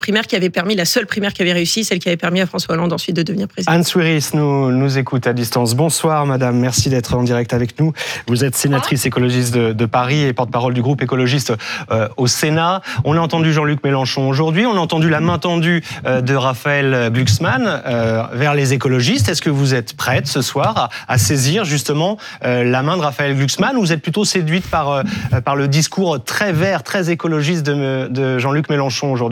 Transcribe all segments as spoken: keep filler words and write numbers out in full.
primaire qui avait permis, la seule primaire qui avait réussi, celle qui avait permis à François Hollande ensuite de devenir président. Anne Souiris nous, nous écoute à distance. Bonsoir madame, merci d'être en direct avec nous. Vous êtes sénatrice écologiste de, de Paris et porte-parole du groupe écologiste euh, au Sénat. On a entendu Jean-Luc Mélenchon aujourd'hui, on a entendu la main tendue euh, de Raphaël Glucksmann euh, vers les écologistes. Est-ce que vous êtes prête ce soir à, à saisir justement euh, la main de Raphaël Glucksmann, ou vous êtes plutôt séduite par, euh, par le discours très vert, très écologiste de, de Jean-Luc Mélenchon aujourd'hui ?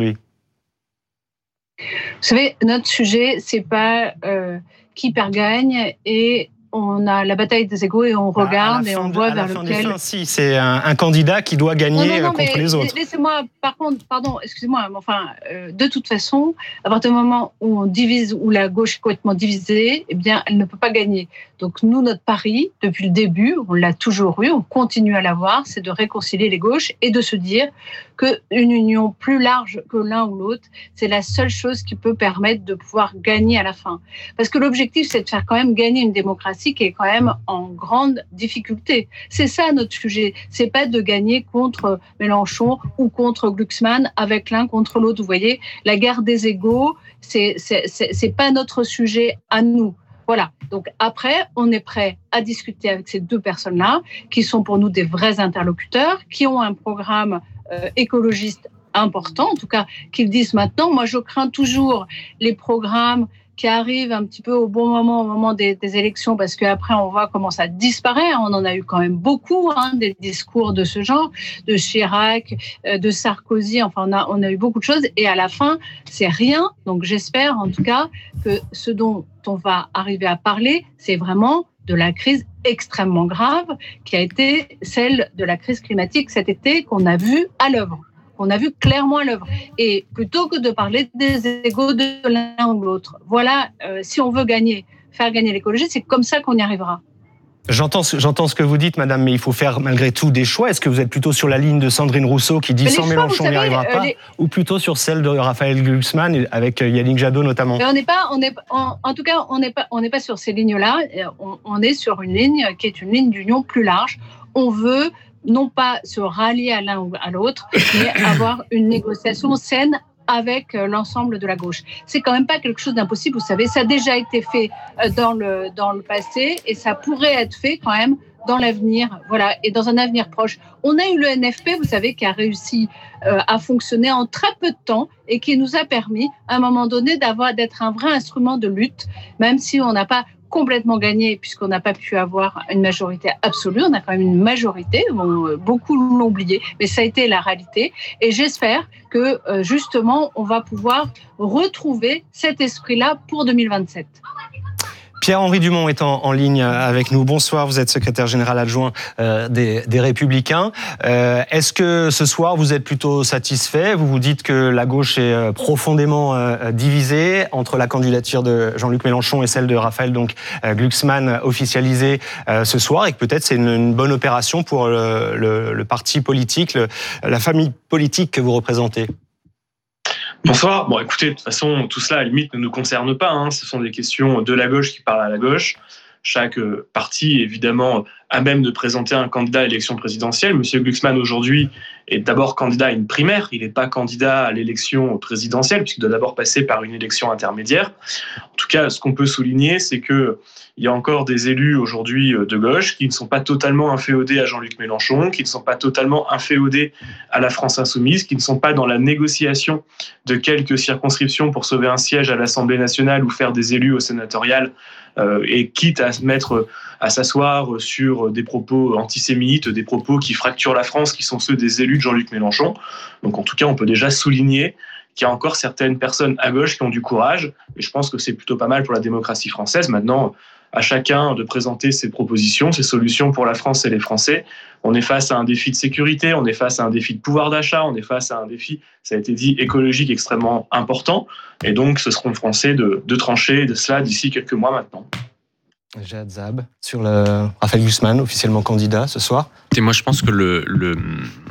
Vous savez, notre sujet, c'est pas euh, qui perd gagne, et on a la bataille des égos et on regarde et on de, voit vers lequel. Fins, si, c'est un, un candidat qui doit gagner non, non, non, contre les autres. Laissez-moi, par contre, pardon, excusez-moi, mais enfin, euh, de toute façon, à partir du moment où on divise, où la gauche est complètement divisée, eh bien, elle ne peut pas gagner. Donc nous, notre pari, depuis le début, on l'a toujours eu, on continue à l'avoir, c'est de réconcilier les gauches et de se dire qu'une union plus large que l'un ou l'autre, c'est la seule chose qui peut permettre de pouvoir gagner à la fin. Parce que l'objectif, c'est de faire quand même gagner une démocratie qui est quand même en grande difficulté. C'est ça notre sujet. C'est pas de gagner contre Mélenchon ou contre Glucksmann avec l'un contre l'autre. Vous voyez, la guerre des égos, c'est, c'est, c'est, c'est pas notre sujet à nous. Voilà. Donc après, on est prêt à discuter avec ces deux personnes-là, qui sont pour nous des vrais interlocuteurs, qui ont un programme euh, écologiste important, en tout cas, qu'ils disent maintenant. Moi, je crains toujours les programmes qui arrivent un petit peu au bon moment, au moment des, des élections, parce qu'après, on voit comment ça disparaît. On en a eu quand même beaucoup, hein, des discours de ce genre, de Chirac, de Sarkozy, enfin, on a, on a eu beaucoup de choses, et à la fin, c'est rien. Donc, j'espère, en tout cas, que ce dont on va arriver à parler, c'est vraiment de la crise extrêmement grave qui a été celle de la crise climatique cet été, qu'on a vu à l'œuvre. On a vu clairement à l'œuvre. Et plutôt que de parler des égos de l'un ou de l'autre, voilà, euh, si on veut gagner, faire gagner l'écologie, c'est comme ça qu'on y arrivera. J'entends, j'entends ce que vous dites, madame, mais il faut faire malgré tout des choix. Est-ce que vous êtes plutôt sur la ligne de Sandrine Rousseau qui dit sans choix, Mélenchon on n'y arrivera pas, les... ou plutôt sur celle de Raphaël Glucksmann avec Yannick Jadot notamment? Mais on n'est pas, on est, en, en tout cas, on n'est pas, on n'est pas sur ces lignes-là. On, on est sur une ligne qui est une ligne d'union plus large. On veut non pas se rallier à l'un ou à l'autre, mais avoir une négociation saine avec l'ensemble de la gauche. C'est quand même pas quelque chose d'impossible, vous savez, ça a déjà été fait dans le, dans le passé et ça pourrait être fait quand même dans l'avenir, voilà, et dans un avenir proche. On a eu le N F P, vous savez, qui a réussi euh, à fonctionner en très peu de temps et qui nous a permis, à un moment donné, d'avoir, d'être un vrai instrument de lutte, même si on n'a pas complètement gagné puisqu'on n'a pas pu avoir une majorité absolue. On a quand même une majorité, bon, beaucoup l'ont oublié, mais ça a été la réalité. Et j'espère que euh, justement, on va pouvoir retrouver cet esprit-là pour deux mille vingt-sept. Pierre-Henri Dumont est en, en ligne avec nous. Bonsoir, vous êtes secrétaire général adjoint euh, des, des Républicains. Euh, est-ce que ce soir, vous êtes plutôt satisfait? Vous vous dites que la gauche est profondément euh, divisée entre la candidature de Jean-Luc Mélenchon et celle de Raphaël donc, euh, Glucksmann officialisée euh, ce soir, et que peut-être c'est une, une bonne opération pour le, le, le parti politique, le, la famille politique que vous représentez? Bonsoir. Bon, écoutez, de toute façon, tout cela, à la limite, ne nous concerne pas. Hein. Ce sont des questions de la gauche qui parlent à la gauche. Chaque parti, évidemment, a même de présenter un candidat à l'élection présidentielle. Monsieur Glucksmann, aujourd'hui, est d'abord candidat à une primaire. Il n'est pas candidat à l'élection présidentielle, puisqu'il doit d'abord passer par une élection intermédiaire. En tout cas, ce qu'on peut souligner, c'est qu'il y a encore des élus aujourd'hui de gauche qui ne sont pas totalement inféodés à Jean-Luc Mélenchon, qui ne sont pas totalement inféodés à la France insoumise, qui ne sont pas dans la négociation de quelques circonscriptions pour sauver un siège à l'Assemblée nationale ou faire des élus au sénatorial, euh, et quitte à se mettre, à s'asseoir sur des propos antisémites, des propos qui fracturent la France, qui sont ceux des élus de Jean-Luc Mélenchon. Donc en tout cas, on peut déjà souligner qu'il y a encore certaines personnes à gauche qui ont du courage, et je pense que c'est plutôt pas mal pour la démocratie française. Maintenant, à chacun de présenter ses propositions, ses solutions pour la France et les Français. On est face à un défi de sécurité, on est face à un défi de pouvoir d'achat, on est face à un défi, ça a été dit, écologique extrêmement important. Et donc, ce seront Français de, de trancher de cela d'ici quelques mois maintenant. Jad Zab, sur le Raphaël Glucksmann, officiellement candidat ce soir. Et moi, je pense que le... le...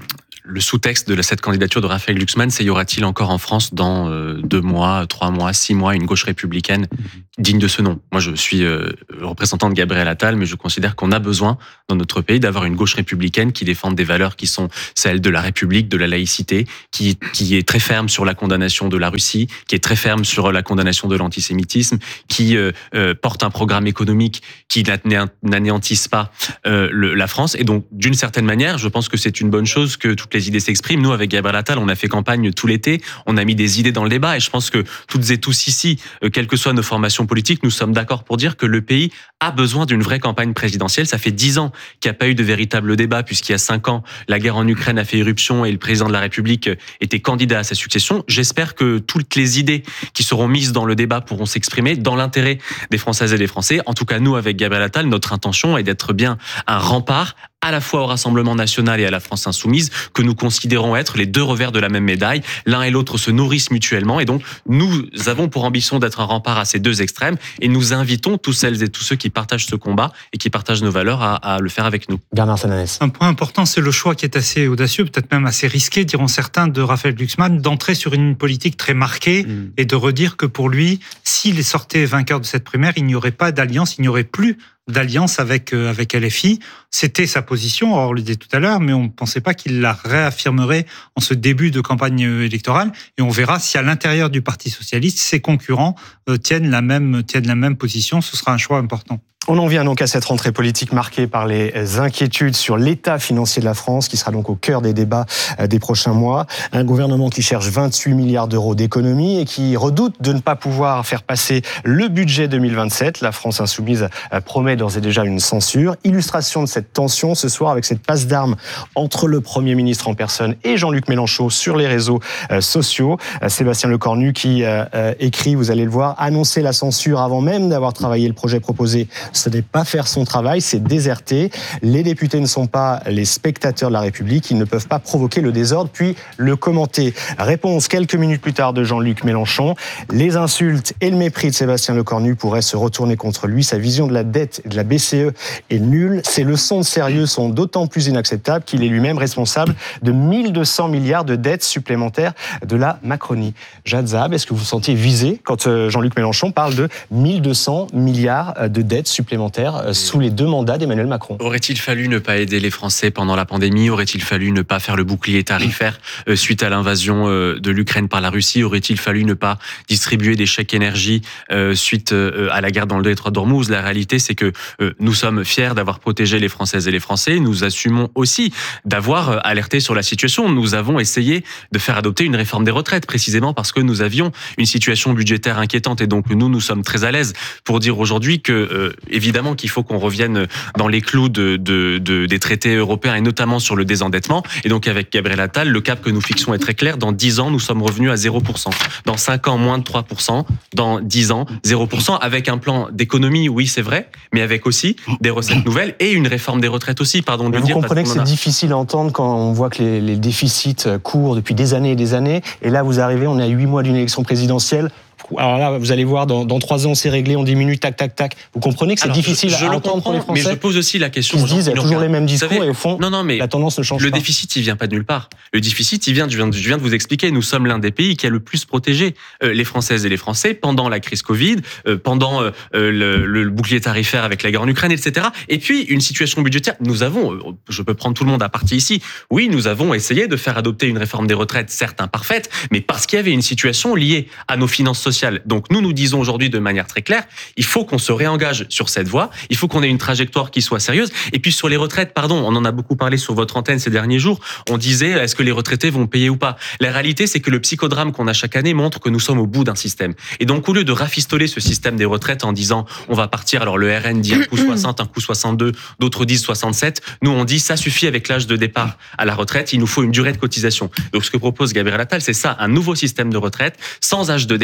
le sous-texte de cette candidature de Raphaël Glucksmann, c'est y aura-t-il encore en France dans euh, deux mois, trois mois, six mois une gauche républicaine digne de ce nom? Moi, je suis euh, représentant de Gabriel Attal, mais je considère qu'on a besoin dans notre pays d'avoir une gauche républicaine qui défende des valeurs qui sont celles de la République, de la laïcité, qui, qui est très ferme sur la condamnation de la Russie, qui est très ferme sur la condamnation de l'antisémitisme, qui euh, euh, porte un programme économique qui n'anéantisse pas euh, le, la France. Et donc, d'une certaine manière, je pense que c'est une bonne chose que toutes les idées s'expriment. Nous, avec Gabriel Attal, on a fait campagne tout l'été, on a mis des idées dans le débat, et je pense que toutes et tous ici, euh, quelles que soient nos formations politiques, nous sommes d'accord pour dire que le pays a besoin d'une vraie campagne présidentielle. Ça fait dix ans qu'il n'y a pas eu de véritable débat, puisqu'il y a cinq ans, la guerre en Ukraine a fait irruption et le président de la République était candidat à sa succession. J'espère que toutes les idées qui seront mises dans le débat pourront s'exprimer dans l'intérêt des Françaises et des Français. En tout cas, nous, avec Gabriel Attal, notre intention est d'être bien un rempart à la fois au Rassemblement national et à la France insoumise, que nous considérons être les deux revers de la même médaille. L'un et l'autre se nourrissent mutuellement, et donc nous avons pour ambition d'être un rempart à ces deux extrêmes, et nous invitons tous celles et tous ceux qui partagent ce combat et qui partagent nos valeurs à, à le faire avec nous. Bernard Sananès. Un point important, c'est le choix qui est assez audacieux, peut-être même assez risqué, diront certains, de Raphaël Glucksmann, d'entrer sur une politique très marquée mmh. et de redire que pour lui, s'il sortait vainqueur de cette primaire, il n'y aurait pas d'alliance, il n'y aurait plus d'alliance avec euh, avec L F I. C'était sa position, on le disait tout à l'heure, mais on ne pensait pas qu'il la réaffirmerait en ce début de campagne électorale. Et on verra si à l'intérieur du Parti socialiste, ses concurrents euh, tiennent la même tiennent la même position. Ce sera un choix important. On en vient donc à cette rentrée politique marquée par les inquiétudes sur l'état financier de la France, qui sera donc au cœur des débats des prochains mois. Un gouvernement qui cherche vingt-huit milliards d'euros d'économies et qui redoute de ne pas pouvoir faire passer le budget deux mille vingt-sept. La France insoumise promet d'ores et déjà une censure. Illustration de cette tension ce soir avec cette passe d'armes entre le Premier ministre en personne et Jean-Luc Mélenchon sur les réseaux sociaux. Sébastien Lecornu qui écrit, vous allez le voir, annoncer la censure avant même d'avoir travaillé le projet proposé. Ce n'est pas faire son travail, c'est déserter. Les députés ne sont pas les spectateurs de la République, ils ne peuvent pas provoquer le désordre puis le commenter. Réponse quelques minutes plus tard de Jean-Luc Mélenchon. Les insultes et le mépris de Sébastien Lecornu pourraient se retourner contre lui. Sa vision de la dette et de la B C E est nulle. Ses leçons de sérieux sont d'autant plus inacceptables qu'il est lui-même responsable de mille deux cents milliards de dettes supplémentaires de la Macronie. Jad Zahab, est-ce que vous vous sentiez visé quand Jean-Luc Mélenchon parle de mille deux cents milliards de dettes supplémentaires sous les deux mandats d'Emmanuel Macron? Aurait-il fallu ne pas aider les Français pendant la pandémie? Aurait-il fallu ne pas faire le bouclier tarifaire euh, suite à l'invasion euh, de l'Ukraine par la Russie? Aurait-il fallu ne pas distribuer des chèques énergie euh, suite euh, à la guerre dans le détroit d'Ormuz? La réalité, c'est que euh, nous sommes fiers d'avoir protégé les Françaises et les Français. Nous assumons aussi d'avoir euh, alerté sur la situation. Nous avons essayé de faire adopter une réforme des retraites, précisément parce que nous avions une situation budgétaire inquiétante. Et donc, nous, nous sommes très à l'aise pour dire aujourd'hui que euh, évidemment qu'il faut qu'on revienne dans les clous de, de, de, des traités européens et notamment sur le désendettement. Et donc avec Gabriel Attal, le cap que nous fixons est très clair. Dans dix ans, nous sommes revenus à zéro pour cent. Dans cinq ans, moins de trois pour cent. Dans dix ans, zéro pour cent. Avec un plan d'économie, oui, c'est vrai, mais avec aussi des recettes nouvelles et une réforme des retraites aussi, pardon de le vous dire. Vous comprenez que c'est a... difficile à entendre quand on voit que les, les déficits courent depuis des années et des années. Et là, vous arrivez, on est à huit mois d'une élection présidentielle. Alors là, vous allez voir, dans, dans trois ans, c'est réglé, on diminue, tac, tac, tac. Vous comprenez que c'est Alors, difficile je, je à entendre pour les Français? Mais je pose aussi la question. Ils se disent, il y a toujours les mêmes discours savez, et au fond, non, non, mais la tendance ne change le pas. Le déficit, il vient pas de nulle part. Le déficit, il vient, je viens, je viens de vous expliquer, nous sommes l'un des pays qui a le plus protégé euh, les Françaises et les Français pendant la crise Covid, euh, pendant euh, le, le bouclier tarifaire avec la guerre en Ukraine, et cetera. Et puis, une situation budgétaire. Nous avons, euh, je peux prendre tout le monde à partie ici, oui, nous avons essayé de faire adopter une réforme des retraites, certes imparfaite, mais parce qu'il y avait une situation liée à nos finances sociales. Donc, nous, nous disons aujourd'hui de manière très claire, il faut qu'on se réengage sur cette voie, il faut qu'on ait une trajectoire qui soit sérieuse. Et puis sur les retraites, pardon, on en a beaucoup parlé sur votre antenne ces derniers jours, on disait est-ce que les retraités vont payer ou pas? La réalité, c'est que le psychodrame qu'on a chaque année montre que nous sommes au bout d'un système. Et donc au lieu de rafistoler ce système des retraites en disant on va partir, alors le R N dit un coup soixante, un coup soixante-deux, d'autres disent soixante-sept, nous on dit ça suffit avec l'âge de départ à la retraite, il nous faut une durée de cotisation. Donc ce que propose Gabriel Attal, c'est ça, un nouveau système de retraite sans âge de départ, avec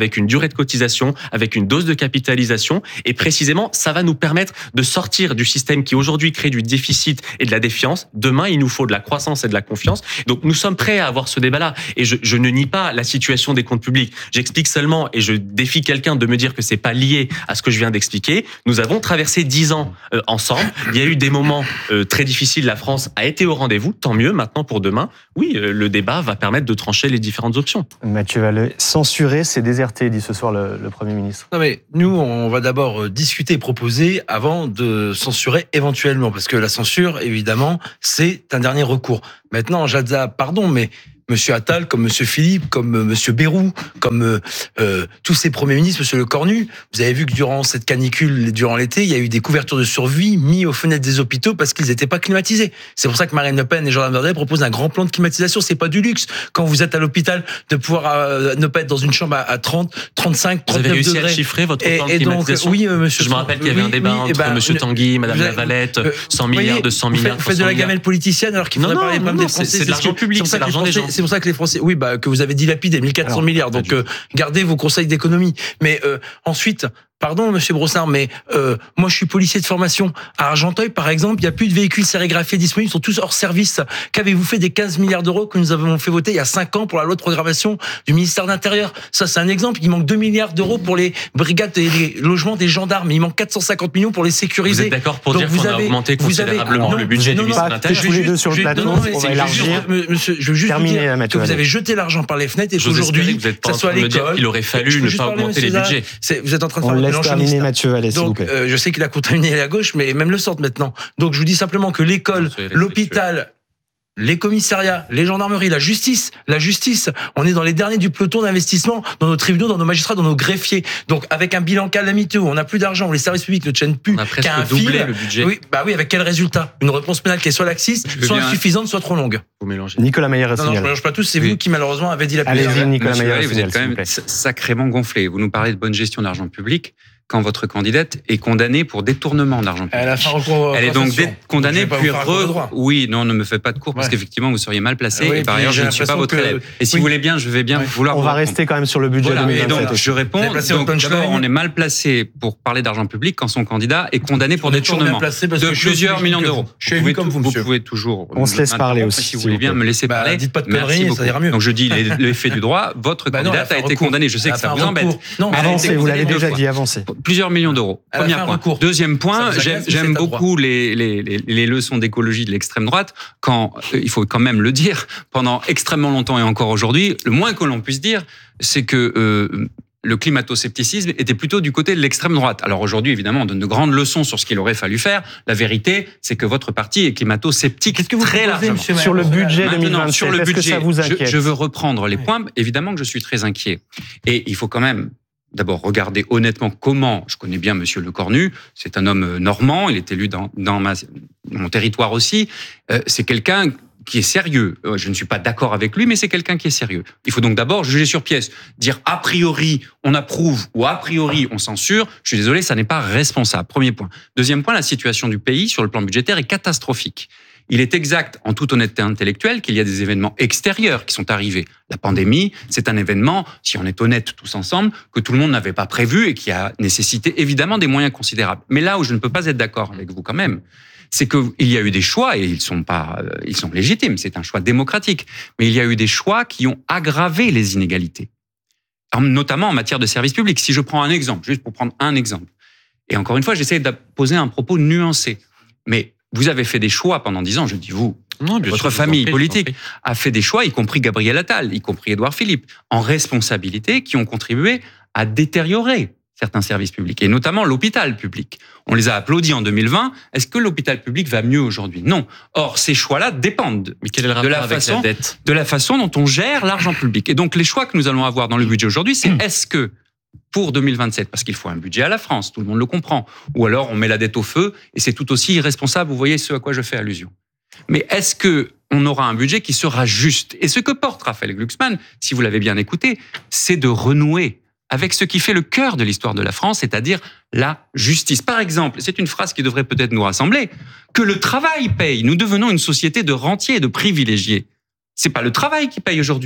avec une durée de cotisation, avec une dose de capitalisation. Et précisément, ça va nous permettre de sortir du système qui aujourd'hui crée du déficit et de la défiance. Demain, il nous faut de la croissance et de la confiance. Donc, nous sommes prêts à avoir ce débat-là. Et je, je ne nie pas la situation des comptes publics. J'explique seulement, et je défie quelqu'un de me dire que c'est pas lié à ce que je viens d'expliquer. Nous avons traversé dix ans euh, ensemble. Il y a eu des moments euh, très difficiles. La France a été au rendez-vous. Tant mieux. Maintenant, pour demain, oui, euh, le débat va permettre de trancher les différentes options. Mathieu Vallet, censurer, c'est déserter, dit ce soir le, le Premier ministre. Non mais nous, on va d'abord discuter et proposer avant de censurer éventuellement, parce que la censure, évidemment, c'est un dernier recours. Maintenant, Jadza, pardon, mais Monsieur Attal, comme Monsieur Philippe, comme euh, Monsieur Bayrou, comme euh, euh, tous ces premiers ministres, Monsieur Le Cornu, vous avez vu que durant cette canicule, durant l'été, il y a eu des couvertures de survie mises aux fenêtres des hôpitaux parce qu'ils n'étaient pas climatisés. C'est pour ça que Marine Le Pen et Jordan Bardella proposent un grand plan de climatisation. C'est pas du luxe quand vous êtes à l'hôpital de pouvoir euh, ne pas être dans une chambre à, à trente, trente-cinq, trente-neuf degrés. Vous avez réussi degrés. à chiffrer votre plan de climatisation. Donc, oui, euh, Monsieur. Je me rappelle qu'il y avait oui, un débat oui, entre ben, Monsieur Tanguy, Madame vous, Lavalette, euh, cent milliards, deux cents milliards. Vous faites de la gamelle politicienne alors qu'il faudrait parler des problèmes des Français. C'est de l'argent public, c'est l'argent des gens. C'est pour ça que les Français, oui, bah que vous avez dilapidé mille quatre cents Alors, milliards. Donc euh, gardez vos conseils d'économie. Mais euh, ensuite. Pardon, Monsieur Brossard, mais euh, moi je suis policier de formation. À Argenteuil, par exemple, il n'y a plus de véhicules sérigraphiés disponibles, ils sont tous hors service. Qu'avez-vous fait des quinze milliards d'euros que nous avons fait voter il y a cinq ans pour la loi de programmation du ministère de l'Intérieur? Ça, c'est un exemple. Il manque deux milliards d'euros pour les brigades et les logements des gendarmes. Il manque quatre cent cinquante millions pour les sécuriser. Vous êtes d'accord pour Donc dire qu'on a augmenté considérablement non, le budget non, du ministère de l'Intérieur? Tous les deux sur le plateau, on va élargir. Monsieur, je veux juste vous dire que vous avez jeté l'argent par les fenêtres et qu'aujourd'hui, que ça soit à l'école. Il aurait fallu ne pas augmenter les budgets. Vous êtes en train de faire un mélange Mathieu. Allez, Donc, euh, je sais qu'il a contaminé la gauche, mais même le centre maintenant. Donc, je vous dis simplement que l'école, l'hôpital, les commissariats, les gendarmeries, la justice, la justice, on est dans les derniers du peloton d'investissement dans nos tribunaux, dans nos magistrats, dans nos greffiers. Donc, avec un bilan calamiteux, où on n'a plus d'argent, où les services publics ne tiennent plus, on a presque qu'à un doublé fil, le budget. Oui, bah oui, avec quel résultat? Une réponse pénale qui est soit laxiste, soit bien... insuffisante, soit trop longue. Vous mélangez. Nicolas Maillard. Non, non, je ne mélange pas tous, c'est oui. vous qui malheureusement avez dit la plus. Allez-y, Nicolas Maillard. Vous êtes quand même sacrément gonflé. Vous nous parlez de bonne gestion d'argent public quand votre candidate est condamnée pour détournement d'argent public. Elle a fait un recours. Elle est donc dé- condamnée puis re... Oui, non, ne me faites pas de cours parce ouais. qu'effectivement vous seriez mal placé oui, et par ailleurs je ne suis pas votre que... élève. Et si oui. vous voulez bien, je vais bien oui. vouloir. On va rester quand même sur le budget voilà. deux mille vingt-sept. Et donc je réponds. Donc, d'abord, on est mal placé pour parler d'argent public quand son candidat est condamné pour détournement de plusieurs millions d'euros. Je suis comme vous, vous pouvez toujours. On se laisse parler aussi. Si vous voulez bien me laisser parler. Dites pas de conneries, ça ira mieux. Donc je dis l'effet du droit. Votre candidate a été condamnée. Je sais que ça vous embête. Avancez, vous l'avez déjà dit, avancez. Plusieurs millions d'euros. Premier point. Deuxième point, j'aime, j'aime beaucoup les, les, les, les leçons d'écologie de l'extrême droite, quand, euh, il faut quand même le dire, pendant extrêmement longtemps et encore aujourd'hui, le moins que l'on puisse dire, c'est que euh, le climato-scepticisme était plutôt du côté de l'extrême droite. Alors aujourd'hui, évidemment, on donne de grandes leçons sur ce qu'il aurait fallu faire. La vérité, c'est que votre parti est climato-sceptique. Qu'est-ce que vous très largement. Sur le budget deux mille vingt-sept, sur le budget, est-ce que ça vous inquiète? je, je veux reprendre les points. Évidemment que je suis très inquiet. Et il faut quand même d'abord regarder honnêtement comment, je connais bien Monsieur Le Cornu, c'est un homme normand, il est élu dans, dans ma, mon territoire aussi, euh, c'est quelqu'un qui est sérieux. Je ne suis pas d'accord avec lui, mais c'est quelqu'un qui est sérieux. Il faut donc d'abord juger sur pièce. Dire a priori on approuve ou a priori on censure, je suis désolé, ça n'est pas responsable. Premier point. Deuxième point, la situation du pays sur le plan budgétaire est catastrophique. Il est exact, en toute honnêteté intellectuelle, qu'il y a des événements extérieurs qui sont arrivés. La pandémie, c'est un événement, si on est honnête tous ensemble, que tout le monde n'avait pas prévu et qui a nécessité évidemment des moyens considérables. Mais là où je ne peux pas être d'accord avec vous quand même, c'est qu'il y a eu des choix, et ils sont pas, ils sont légitimes, c'est un choix démocratique, mais il y a eu des choix qui ont aggravé les inégalités, notamment en matière de services publics. Si je prends un exemple, juste pour prendre un exemple, et encore une fois, j'essaie de poser un propos nuancé, mais vous avez fait des choix pendant dix ans, je dis vous, non, votre sûr, famille prie, politique a fait des choix, y compris Gabriel Attal, y compris Édouard Philippe, en responsabilité, qui ont contribué à détériorer certains services publics, et notamment l'hôpital public. On les a applaudis en deux mille vingt. Est-ce que l'hôpital public va mieux aujourd'hui? Non. Or, ces choix-là dépendent Mais quel est le rapport de, la avec façon, la dette de la façon dont on gère l'argent public. Et donc, les choix que nous allons avoir dans le budget aujourd'hui, c'est est-ce que pour deux mille vingt-sept, parce qu'il faut un budget à la France, tout le monde le comprend, ou alors on met la dette au feu, et c'est tout aussi irresponsable, vous voyez ce à quoi je fais allusion. Mais est-ce que on aura un budget qui sera juste? Et ce que porte Raphaël Glucksmann, si vous l'avez bien écouté, c'est de renouer avec ce qui fait le cœur de l'histoire de la France, c'est-à-dire la justice. Par exemple, c'est une phrase qui devrait peut-être nous rassembler, que le travail paye. Nous devenons une société de rentiers et de privilégiés. C'est pas le travail qui paye aujourd'hui,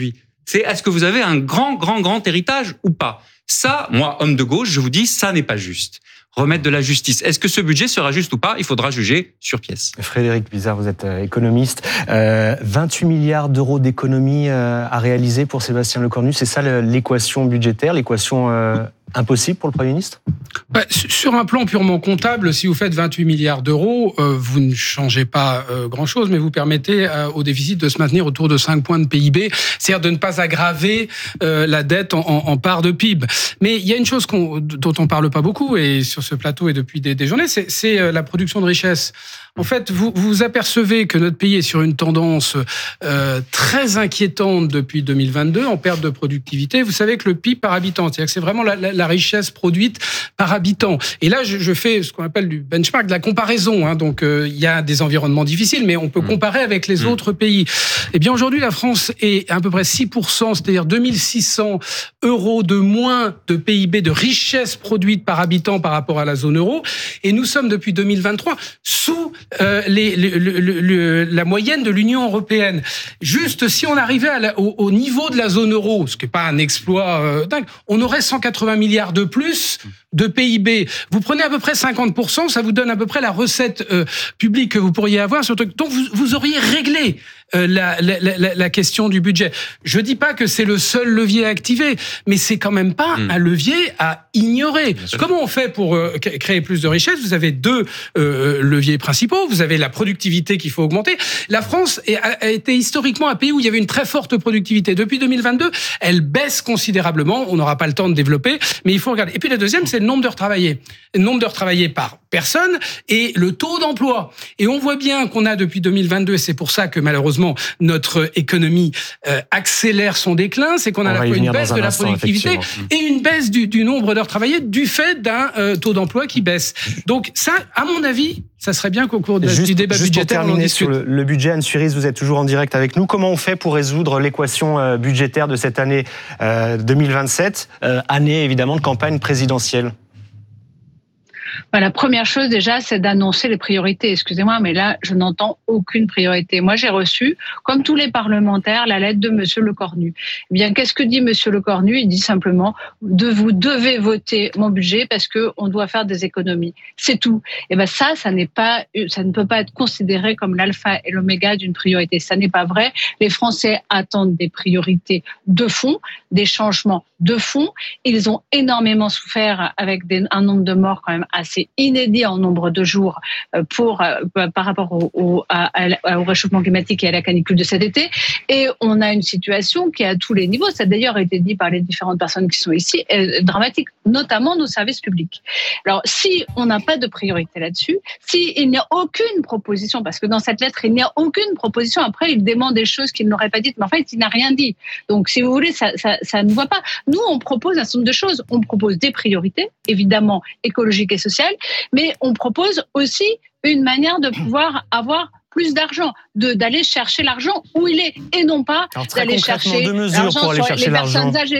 C'est est-ce que vous avez un grand, grand, grand héritage ou pas? Ça, moi, homme de gauche, je vous dis, ça n'est pas juste. Remettre de la justice. Est-ce que ce budget sera juste ou pas? Il faudra juger sur pièce. Frédéric Bizard, vous êtes économiste. Euh, vingt-huit milliards d'euros d'économies euh, à réaliser pour Sébastien Lecornu. C'est ça l'équation budgétaire, l'équation euh, impossible pour le Premier ministre? Bah, sur un plan purement comptable, si vous faites vingt-huit milliards d'euros, euh, vous ne changez pas euh, grand-chose, mais vous permettez euh, au déficit de se maintenir autour de cinq points de P I B, c'est-à-dire de ne pas aggraver euh, la dette en, en, en part de P I B. Mais il y a une chose qu'on, dont on ne parle pas beaucoup, et sur ce plateau et depuis des, des journées, c'est, c'est euh, la production de richesse. En fait, vous vous apercevez que notre pays est sur une tendance euh, très inquiétante depuis deux mille vingt-deux, en perte de productivité. Vous savez que le P I B par habitant, c'est-à-dire que c'est vraiment la, la, la richesse produite par habitant. Et là, je, je fais ce qu'on appelle du benchmark, de la comparaison. Hein. Donc, euh, il y a des environnements difficiles, mais on peut comparer avec les mmh. autres pays. Eh bien, aujourd'hui, la France est à peu près six pour cent, c'est-à-dire deux mille six cents euros de moins de P I B, de richesse produite par habitant par rapport à la zone euro. Et nous sommes, depuis deux mille vingt-trois, sous Euh, les, le, le, le, la moyenne de l'Union européenne. Juste, si on arrivait à la, au, au niveau de la zone euro, ce qui n'est pas un exploit euh, dingue, on aurait cent quatre-vingts milliards de plus de P I B. Vous prenez à peu près cinquante pour cent, ça vous donne à peu près la recette euh, publique que vous pourriez avoir. Sur le truc. Donc, vous, vous auriez réglé euh, la, la, la, la question du budget. Je dis pas que c'est le seul levier à activer, mais c'est quand même pas mmh. un levier à ignorer. Comment on fait pour euh, créer plus de richesse? Vous avez deux euh, leviers principaux. Vous avez la productivité qu'il faut augmenter. La France a été historiquement un pays où il y avait une très forte productivité. Depuis deux mille vingt-deux, elle baisse considérablement. On n'aura pas le temps de développer, mais il faut regarder. Et puis la deuxième, c'est le nombre d'heures travaillées. Le nombre d'heures travaillées par personne et le taux d'emploi. Et on voit bien qu'on a depuis deux mille vingt-deux, et c'est pour ça que malheureusement notre économie euh, accélère son déclin, c'est qu'on a à la fois une baisse de la productivité et une baisse du, du nombre d'heures travaillées du fait d'un euh, taux d'emploi qui baisse. Donc ça, à mon avis, ça serait bien qu'au cours de, juste, du débat juste budgétaire, pour terminer on en discute. Sur le, le budget, Anne Suisse, vous êtes toujours en direct avec nous. Comment on fait pour résoudre l'équation euh, budgétaire de cette année euh, deux mille vingt-sept, euh, année évidemment de campagne présidentielle? Ben, la première chose déjà, c'est d'annoncer les priorités. Excusez-moi, mais là, je n'entends aucune priorité. Moi, j'ai reçu, comme tous les parlementaires, la lettre de Monsieur Lecornu. Eh bien, qu'est-ce que dit Monsieur Lecornu? Il dit simplement de vous devez voter mon budget parce que on doit faire des économies. C'est tout. Et ben ça, ça n'est pas, ça ne peut pas être considéré comme l'alpha et l'oméga d'une priorité. Ça n'est pas vrai. Les Français attendent des priorités de fond, des changements de fond. Ils ont énormément souffert avec des, un nombre de morts quand même assez inédit en nombre de jours pour, par rapport au, au, à, au réchauffement climatique et à la canicule de cet été. Et on a une situation qui est à tous les niveaux, ça a d'ailleurs été dit par les différentes personnes qui sont ici, est dramatique, notamment nos services publics. Alors, si on n'a pas de priorité là-dessus, s'il n'y a aucune proposition, parce que dans cette lettre, il n'y a aucune proposition, après, il demande des choses qu'il n'aurait pas dites, mais en fait, il n'a rien dit. Donc, si vous voulez, ça, ça, ça ne voit pas. Nous, on propose un certain nombre de choses. On propose des priorités, évidemment, écologiques et sociales, mais on propose aussi une manière de pouvoir avoir plus d'argent, de, d'aller chercher l'argent où il est, et non pas d'aller chercher l'argent sur les personnes âgées.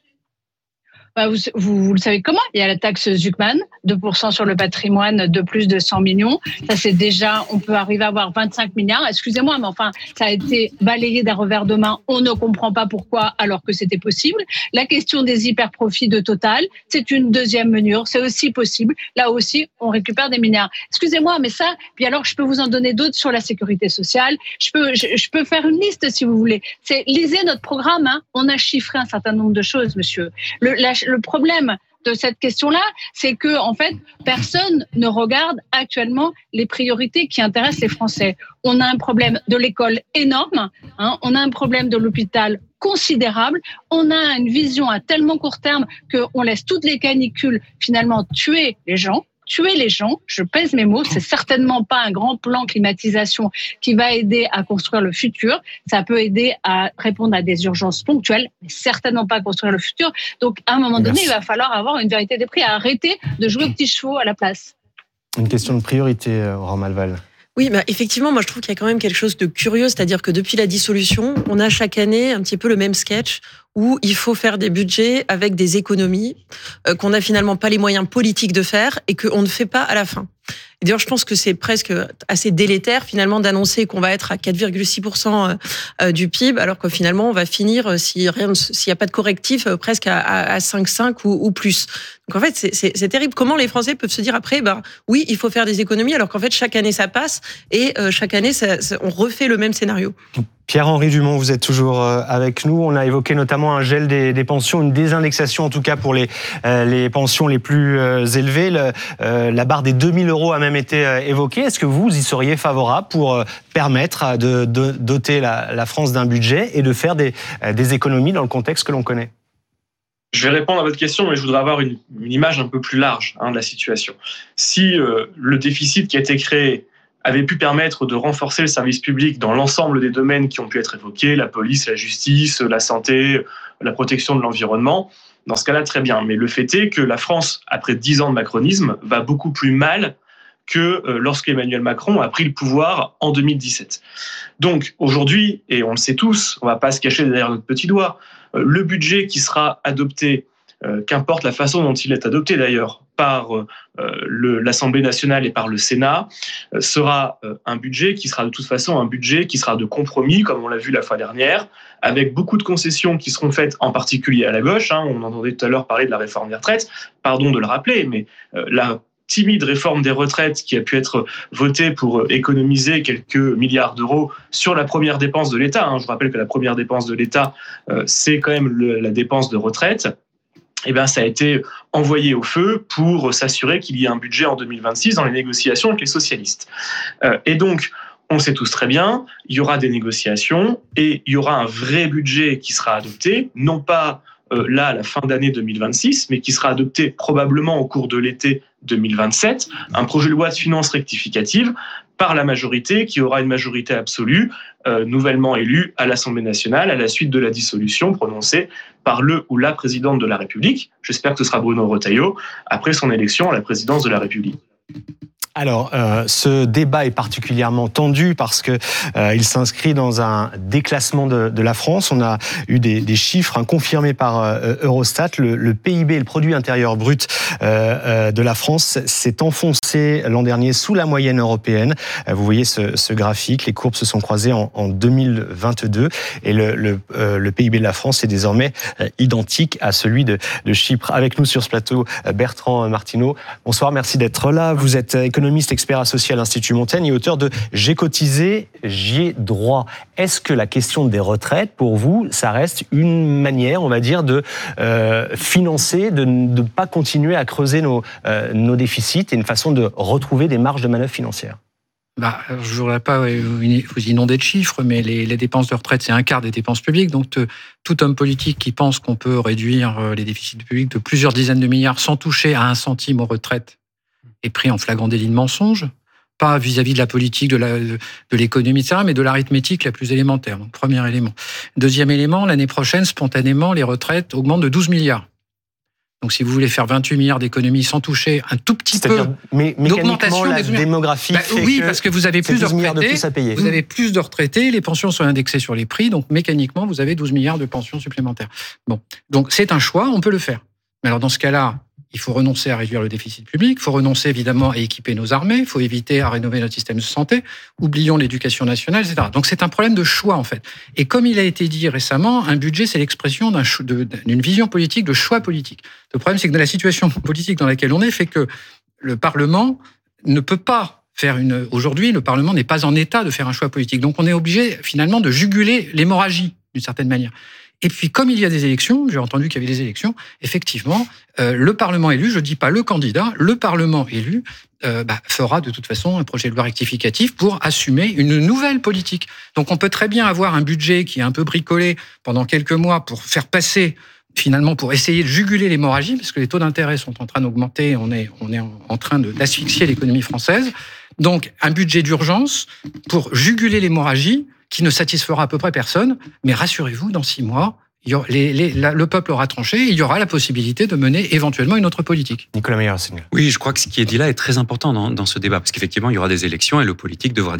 Vous, vous, vous le savez comment? Il y a la taxe Zuckman, deux pour cent sur le patrimoine de plus de cent millions. Ça, c'est déjà, on peut arriver à avoir vingt-cinq milliards. Excusez-moi, mais enfin, ça a été balayé d'un revers de main. On ne comprend pas pourquoi, alors que c'était possible. La question des hyper-profits de Total, c'est une deuxième mesure. C'est aussi possible. Là aussi, on récupère des milliards. Excusez-moi, mais ça, puis alors, je peux vous en donner d'autres sur la sécurité sociale. Je peux, je, je peux faire une liste si vous voulez. C'est, lisez notre programme, hein. On a chiffré un certain nombre de choses, monsieur. Le, la, Le problème de cette question-là, c'est que en fait, personne ne regarde actuellement les priorités qui intéressent les Français. On a un problème de l'école énorme, hein, on a un problème de l'hôpital considérable, on a une vision à tellement court terme qu'on laisse toutes les canicules finalement tuer les gens. Tuer les gens, je pèse mes mots, c'est certainement pas un grand plan climatisation qui va aider à construire le futur. Ça peut aider à répondre à des urgences ponctuelles, mais certainement pas à construire le futur. Donc, à un moment donné, Merci. Il va falloir avoir une vérité des prix, à arrêter de jouer aux petits chevaux à la place. Une question de priorité, Aurore Malval. Oui, bah effectivement, moi je trouve qu'il y a quand même quelque chose de curieux, c'est-à-dire que depuis la dissolution, on a chaque année un petit peu le même sketch où il faut faire des budgets avec des économies euh, qu'on n'a finalement pas les moyens politiques de faire et qu'on ne fait pas à la fin. Et d'ailleurs, je pense que c'est presque assez délétère finalement d'annoncer qu'on va être à quatre virgule six pour cent du P I B, alors que finalement on va finir, si rien, s'il n'y a pas de correctif, presque à, à cinq virgule cinq ou, ou plus. Donc en fait, c'est, c'est, c'est terrible. Comment les Français peuvent se dire après, bah oui, il faut faire des économies, alors qu'en fait chaque année ça passe et euh, chaque année ça, ça, on refait le même scénario. Pierre-Henri Dumont, vous êtes toujours avec nous. On a évoqué notamment un gel des, des pensions, une désindexation en tout cas pour les, euh, les pensions les plus euh, élevées. Le, euh, la barre des deux mille euros a même été euh, évoquée. Est-ce que vous y seriez favorable pour euh, permettre de, de doter la, la France d'un budget et de faire des, euh, des économies dans le contexte que l'on connaît ? Je vais répondre à votre question, mais je voudrais avoir une, une image un peu plus large hein, de la situation. Si euh, le déficit qui a été créé avait pu permettre de renforcer le service public dans l'ensemble des domaines qui ont pu être évoqués, la police, la justice, la santé, la protection de l'environnement, dans ce cas-là, très bien. Mais le fait est que la France, après dix ans de macronisme, va beaucoup plus mal que lorsqu'Emmanuel Macron a pris le pouvoir en deux mille dix-sept. Donc aujourd'hui, et on le sait tous, on ne va pas se cacher derrière notre petit doigt, le budget qui sera adopté, euh, qu'importe la façon dont il est adopté d'ailleurs, par euh, le, l'Assemblée nationale et par le Sénat, euh, sera euh, un budget qui sera de toute façon un budget qui sera de compromis, comme on l'a vu la fois dernière, avec beaucoup de concessions qui seront faites en particulier à la gauche. Hein, on entendait tout à l'heure parler de la réforme des retraites, pardon de le rappeler, mais euh, la timide réforme des retraites qui a pu être votée pour économiser quelques milliards d'euros sur la première dépense de l'État. Hein. Je rappelle que la première dépense de l'État, euh, c'est quand même le, la dépense de retraite. Eh bien, ça a été envoyé au feu pour s'assurer qu'il y ait un budget en deux mille vingt-six dans les négociations avec les socialistes. Euh, et donc, on sait tous très bien, il y aura des négociations et il y aura un vrai budget qui sera adopté, non pas euh, là à la fin d'année deux mille vingt-six, mais qui sera adopté probablement au cours de l'été deux mille vingt-sept, un projet de loi de finances rectificative par la majorité, qui aura une majorité absolue, euh, nouvellement élue à l'Assemblée nationale à la suite de la dissolution prononcée par le ou la présidente de la République. J'espère que ce sera Bruno Retailleau, après son élection à la présidence de la République. Alors, euh, ce débat est particulièrement tendu parce que euh, il s'inscrit dans un déclassement de, de la France. On a eu des, des chiffres hein, confirmés par euh, Eurostat. Le, le P I B, le produit intérieur brut euh, euh, de la France, s'est enfoncé l'an dernier sous la moyenne européenne. Euh, vous voyez ce, ce graphique, les courbes se sont croisées en, en deux mille vingt-deux et le, le, euh, le P I B de la France est désormais euh, identique à celui de, de Chypre. Avec nous sur ce plateau, Bertrand Martineau. Bonsoir, merci d'être là. Vous êtes économiste économiste expert associé à l'Institut Montaigne et auteur de « J'ai cotisé, j'y ai droit ». Est-ce que la question des retraites, pour vous, ça reste une manière, on va dire, de euh, financer, de ne pas continuer à creuser nos, euh, nos déficits et une façon de retrouver des marges de manœuvre financières? Bah, je ne voudrais pas vous inonder de chiffres, mais les, les dépenses de retraite, c'est un quart des dépenses publiques. Donc, te, tout homme politique qui pense qu'on peut réduire les déficits publics de plusieurs dizaines de milliards sans toucher à un centime aux retraites est pris en flagrant délit de mensonge, pas vis-à-vis de la politique, de, la, de, de l'économie, et cetera, mais de l'arithmétique la plus élémentaire. Donc, premier élément. Deuxième élément, l'année prochaine, spontanément, les retraites augmentent de douze milliards. Donc, si vous voulez faire vingt-huit milliards d'économies sans toucher un tout petit C'est-à-dire, peu mais, d'augmentation la des démographie bah, fait oui, que parce que vous avez plus de retraités, de plus à payer. vous avez plus de retraités, les pensions sont indexées sur les prix, donc mécaniquement, vous avez douze milliards de pensions supplémentaires. Bon, donc c'est un choix, on peut le faire. Mais alors, dans ce cas-là, il faut renoncer à réduire le déficit public, il faut renoncer évidemment à équiper nos armées, il faut éviter à rénover notre système de santé, oublions l'éducation nationale, et cetera. Donc c'est un problème de choix en fait. Et comme il a été dit récemment, un budget c'est l'expression d'un, d'une vision politique, de choix politique. Le problème c'est que dans la situation politique dans laquelle on est, fait que le Parlement ne peut pas faire une... Aujourd'hui, le Parlement n'est pas en état de faire un choix politique. Donc on est obligé finalement de juguler l'hémorragie d'une certaine manière. Et puis, comme il y a des élections, j'ai entendu qu'il y avait des élections, effectivement, euh, le Parlement élu, je ne dis pas le candidat, le Parlement élu euh, bah, fera de toute façon un projet de loi rectificatif pour assumer une nouvelle politique. Donc, on peut très bien avoir un budget qui est un peu bricolé pendant quelques mois pour faire passer, finalement, pour essayer de juguler l'hémorragie, parce que les taux d'intérêt sont en train d'augmenter, on est, on est en train de, d'asphyxier l'économie française. Donc, un budget d'urgence pour juguler l'hémorragie, qui ne satisfera à peu près personne, mais rassurez-vous, dans six mois, il y aura, les, les, la, le peuple aura tranché, et il y aura la possibilité de mener éventuellement une autre politique. Nicolas Meyer. Oui, je crois que ce qui est dit là est très important dans, dans ce débat, parce qu'effectivement, il y aura des élections et le politique devra dire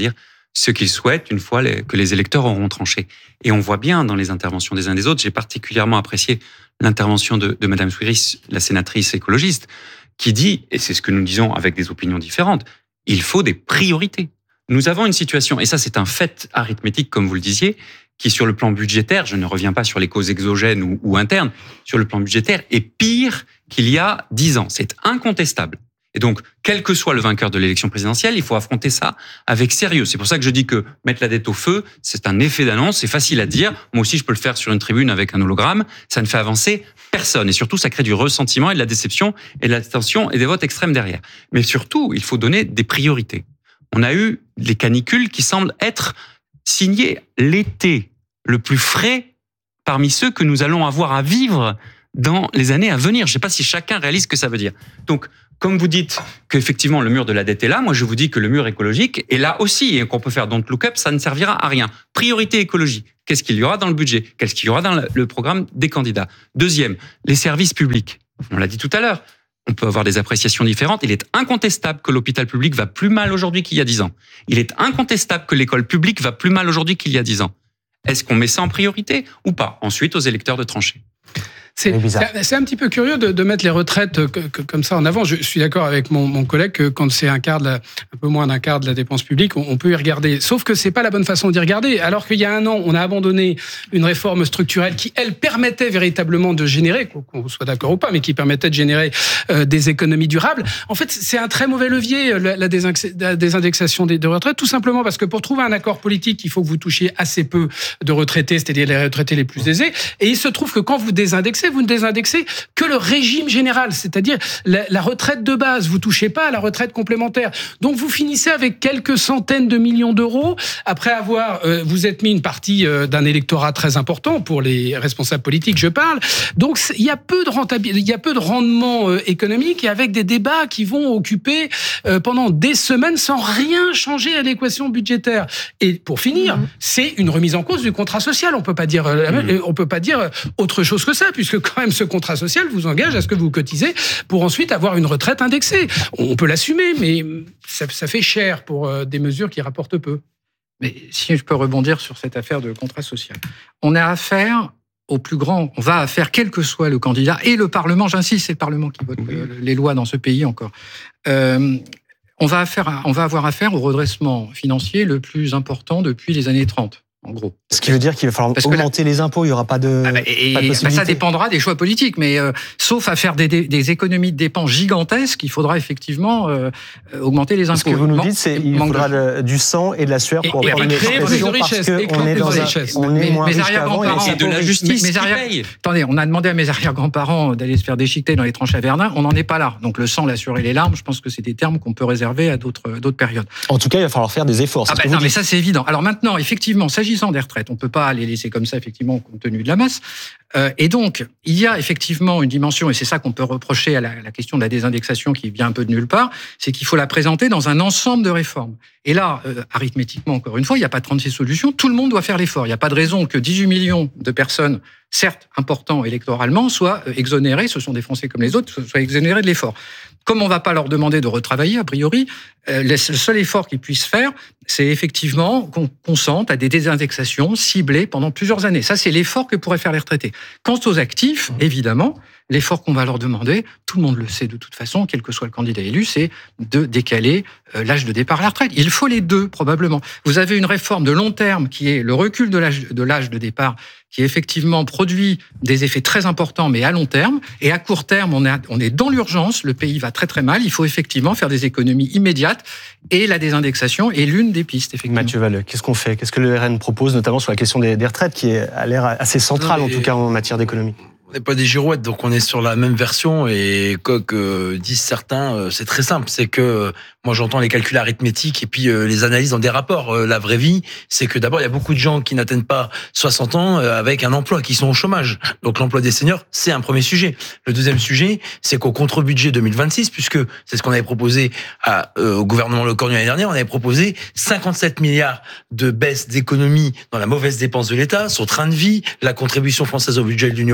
ce qu'ils souhaitent une fois les, que les électeurs auront tranché. Et on voit bien dans les interventions des uns et des autres, j'ai particulièrement apprécié l'intervention de, de Madame Souiris, la sénatrice écologiste, qui dit, et c'est ce que nous disons avec des opinions différentes, il faut des priorités. Nous avons une situation, et ça c'est un fait arithmétique comme vous le disiez, qui sur le plan budgétaire, je ne reviens pas sur les causes exogènes ou, ou internes, sur le plan budgétaire est pire qu'il y a dix ans. C'est incontestable. Et donc, quel que soit le vainqueur de l'élection présidentielle, il faut affronter ça avec sérieux. C'est pour ça que je dis que mettre la dette au feu, c'est un effet d'annonce, c'est facile à dire. Moi aussi, je peux le faire sur une tribune avec un hologramme. Ça ne fait avancer personne. Et surtout, ça crée du ressentiment et de la déception et de la tension et des votes extrêmes derrière. Mais surtout, il faut donner des priorités. On a eu les canicules qui semblent être signées l'été le plus frais parmi ceux que nous allons avoir à vivre dans les années à venir. Je ne sais pas si chacun réalise ce que ça veut dire. Donc, comme vous dites qu'effectivement le mur de la dette est là, moi je vous dis que le mur écologique est là aussi et qu'on peut faire don't look up, ça ne servira à rien. Priorité écologie. Qu'est-ce qu'il y aura dans le budget? Qu'est-ce qu'il y aura dans le programme des candidats? Deuxième, les services publics. On l'a dit tout à l'heure. On peut avoir des appréciations différentes. Il est incontestable que l'hôpital public va plus mal aujourd'hui qu'il y a dix ans. Il est incontestable que l'école publique va plus mal aujourd'hui qu'il y a dix ans. Est-ce qu'on met ça en priorité ou pas? Ensuite, aux électeurs de trancher. C'est, c'est un petit peu curieux de, de mettre les retraites que, que, comme ça en avant. Je suis d'accord avec mon, mon collègue que quand c'est un quart de la, un peu moins d'un quart de la dépense publique, on, on peut y regarder. Sauf que c'est pas la bonne façon d'y regarder. Alors qu'il y a un an, on a abandonné une réforme structurelle qui, elle, permettait véritablement de générer, qu'on soit d'accord ou pas, mais qui permettait de générer euh, des économies durables. En fait, c'est un très mauvais levier, la, la, désindex, la désindexation des, des retraites, tout simplement parce que pour trouver un accord politique, il faut que vous touchiez assez peu de retraités, c'est-à-dire les retraités les plus aisés. Et il se trouve que quand vous désindexez, vous ne désindexez que le régime général, c'est-à-dire la, la retraite de base. Vous touchez pas à la retraite complémentaire. Donc vous finissez avec quelques centaines de millions d'euros après avoir, euh, vous êtes mis une partie euh, d'un électorat très important pour les responsables politiques, je parle. Donc il y a peu de rentabilité, il y a peu de rendement euh, économique et avec des débats qui vont occuper euh, pendant des semaines sans rien changer à l'équation budgétaire. Et pour finir, mmh. c'est une remise en cause du contrat social. On peut pas dire, euh, mmh. on peut pas dire autre chose que ça, puisque quand même ce contrat social vous engage à ce que vous cotisez pour ensuite avoir une retraite indexée. On peut l'assumer, mais ça, ça fait cher pour euh, des mesures qui rapportent peu. Mais si je peux rebondir sur cette affaire de contrat social, on a affaire au plus grand, on va affaire quel que soit le candidat et le Parlement, j'insiste, c'est le Parlement qui vote oui. les lois dans ce pays encore. Euh, on va, affaire, on va avoir affaire au redressement financier le plus important depuis les années trente. En gros. Ce qui veut dire qu'il va falloir Parce augmenter la... les impôts, il n'y aura pas de, ah bah, et, pas de possibilité. Bah ça dépendra des choix politiques, mais euh, sauf à faire des, des, des économies de dépenses gigantesques, il faudra effectivement euh, augmenter les impôts. Ce que vous nous dites, c'est qu'il faudra de, du sang et de la sueur pour et, prendre et créer plus de richesse. On est dans un, on est moins riche qu'avant. Et c'est de la justice qui paye. Attendez, on a demandé à mes arrière-grands-parents d'aller se faire déchiqueter dans les tranches à Verdun, on n'en est pas là. Donc le sang, la sueur et les larmes, je pense que c'est des termes qu'on peut réserver à d'autres, d'autres périodes. En tout cas, il va falloir faire des efforts. Ah bah, non, mais ça c'est évident. Alors maintenant, effectivement, s'agissant des retraites, on peut pas les laisser comme ça, effectivement, compte tenu de la masse. Euh, et donc, il y a effectivement une dimension, et c'est ça qu'on peut reprocher à la, la question de la désindexation qui vient un peu de nulle part, c'est qu'il faut la présenter dans un ensemble de réformes. Et là, euh, arithmétiquement, encore une fois, il n'y a pas trente-six solutions, tout le monde doit faire l'effort. Il n'y a pas de raison que dix-huit millions de personnes, certes importants électoralement, soient exonérées, ce sont des Français comme les autres, soient exonérées de l'effort. Comme on ne va pas leur demander de retravailler, a priori, euh, le seul effort qu'ils puissent faire, c'est effectivement qu'on consente à des désindexations ciblées pendant plusieurs années. Ça, c'est l'effort que pourraient faire les retraités. Quant aux actifs, évidemment, l'effort qu'on va leur demander, tout le monde le sait de toute façon, quel que soit le candidat élu, c'est de décaler euh, l'âge de départ à la retraite. Il faut les deux, probablement. Vous avez une réforme de long terme qui est le recul de l'âge de, l'âge de départ, qui effectivement produit des effets très importants, mais à long terme. Et à court terme, on est, on est dans l'urgence, le pays va très très mal, il faut effectivement faire des économies immédiates, et la désindexation est l'une des pistes, effectivement. Mathieu Vallet, qu'est-ce qu'on fait? Qu'est-ce que le R N propose, notamment sur la question des, des retraites, qui a l'air assez centrale, non, en tout cas en matière d'économie? On n'est pas des girouettes, donc on est sur la même version. Et comme euh, disent certains, euh, c'est très simple. C'est que euh, moi j'entends les calculs arithmétiques et puis euh, les analyses dans des rapports. Euh, la vraie vie, c'est que d'abord il y a beaucoup de gens qui n'atteignent pas soixante ans euh, avec un emploi, qui sont au chômage. Donc l'emploi des seniors, c'est un premier sujet. Le deuxième sujet, c'est qu'au contre-budget deux mille vingt-six, puisque c'est ce qu'on avait proposé à, euh, au gouvernement Le Cornu l'année dernière, on avait proposé cinquante-sept milliards de baisse d'économie dans la mauvaise dépense de l'État, son train de vie, la contribution française au budget de l'Union européenne,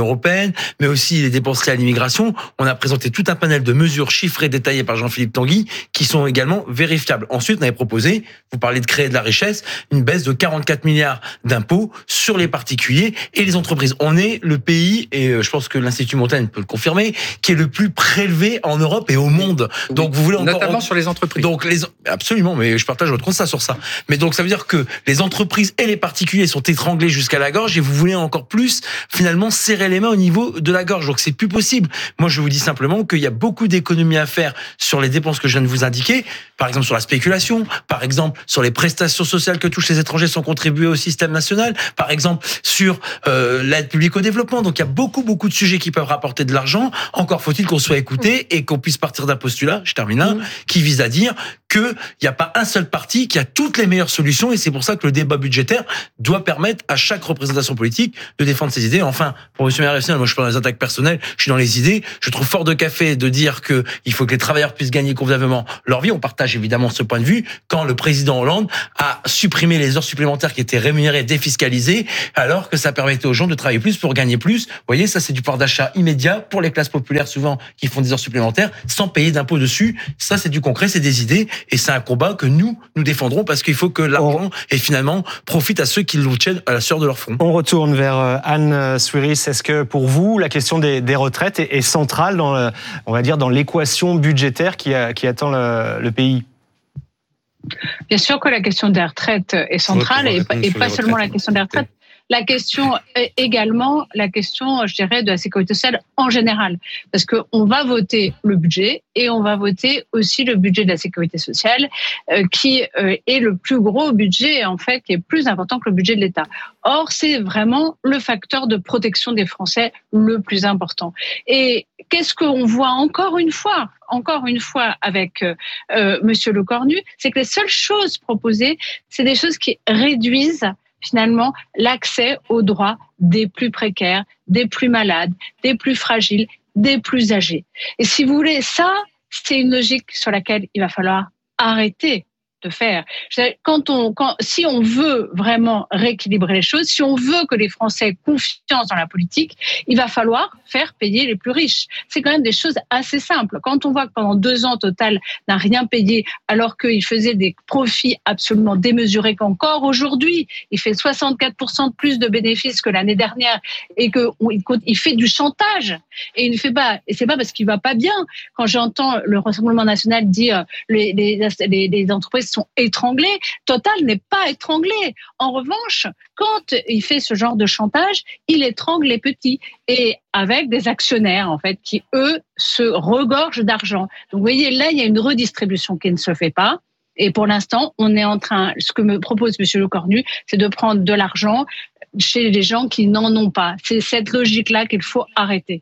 européenne, mais aussi les dépenses liées à l'immigration. On a présenté tout un panel de mesures chiffrées, détaillées par Jean-Philippe Tanguy, qui sont également vérifiables. Ensuite, on avait proposé, vous parlez de créer de la richesse, une baisse de quarante-quatre milliards d'impôts sur les particuliers et les entreprises. On est le pays, et je pense que l'Institut Montaigne peut le confirmer, qui est le plus prélevé en Europe et au monde. Donc, vous voulez encore... Notamment sur les entreprises. Donc, les... Absolument, mais je partage votre constat sur ça. Mais donc, ça veut dire que les entreprises et les particuliers sont étranglés jusqu'à la gorge et vous voulez encore plus, finalement, serrer les mains au niveau de la gorge. Donc, c'est plus possible. Moi, je vous dis simplement qu'il y a beaucoup d'économies à faire sur les dépenses que je viens de vous indiquer. Par exemple, sur la spéculation. Par exemple, sur les prestations sociales que touchent les étrangers sans contribuer au système national. Par exemple, sur euh, l'aide publique au développement. Donc, il y a beaucoup, beaucoup de sujets qui peuvent rapporter de l'argent. Encore faut-il qu'on soit écouté et qu'on puisse partir d'un postulat, je termine là, qui vise à dire qu'il n'y a pas un seul parti qui a toutes les meilleures solutions et c'est pour ça que le débat budgétaire doit permettre à chaque représentation politique de défendre ses idées. Enfin, pour M. Maire, moi je parle dans les attaques personnelles, je suis dans les idées. Je trouve fort de café de dire qu'il faut que les travailleurs puissent gagner convenablement leur vie. On partage évidemment ce point de vue quand le président Hollande a supprimé les heures supplémentaires qui étaient rémunérées, défiscalisées, alors que ça permettait aux gens de travailler plus pour gagner plus. Vous voyez, ça c'est du pouvoir d'achat immédiat pour les classes populaires souvent qui font des heures supplémentaires sans payer d'impôts dessus. Ça c'est du concret, c'est des idées et c'est un combat que nous, nous défendrons parce qu'il faut que l'argent et finalement profite à ceux qui le tiennent à la sueur de leur front. On retourne vers Anne Swiris. Est-ce que pour vous, la question des, des retraites est, est centrale dans, le, on va dire, dans l'équation budgétaire qui, a, qui attend le, le pays ? Bien sûr que la question des retraites est centrale et, et pas seulement la question des retraites. La question est également la question, je dirais, de la sécurité sociale en général. Parce qu'on va voter le budget et on va voter aussi le budget de la sécurité sociale euh, qui euh, est le plus gros budget, en fait, qui est plus important que le budget de l'État. Or, c'est vraiment le facteur de protection des Français le plus important. Et qu'est-ce qu'on voit encore une fois encore une fois avec euh, Monsieur Lecornu, c'est que les seules choses proposées, c'est des choses qui réduisent finalement l'accès aux droits des plus précaires, des plus malades, des plus fragiles, des plus âgés. Et si vous voulez, ça, c'est une logique sur laquelle il va falloir arrêter de faire. Quand on, quand, si on veut vraiment rééquilibrer les choses, si on veut que les Français aient confiance dans la politique, il va falloir faire payer les plus riches. C'est quand même des choses assez simples. Quand on voit que pendant deux ans, Total n'a rien payé alors qu'il faisait des profits absolument démesurés, qu'encore aujourd'hui, il fait soixante-quatre pour cent de plus de bénéfices que l'année dernière et qu'il fait du chantage. Et il ne fait pas, et c'est pas parce qu'il va pas bien. Quand j'entends le Rassemblement national dire les, les, les, les entreprises sont étranglés. Total n'est pas étranglé. En revanche, quand il fait ce genre de chantage, il étrangle les petits et avec des actionnaires en fait qui eux se regorgent d'argent. Donc vous voyez là, il y a une redistribution qui ne se fait pas. Et pour l'instant, on est en train, ce que me propose Monsieur Lecornu, c'est de prendre de l'argent chez les gens qui n'en ont pas. C'est cette logique-là qu'il faut arrêter.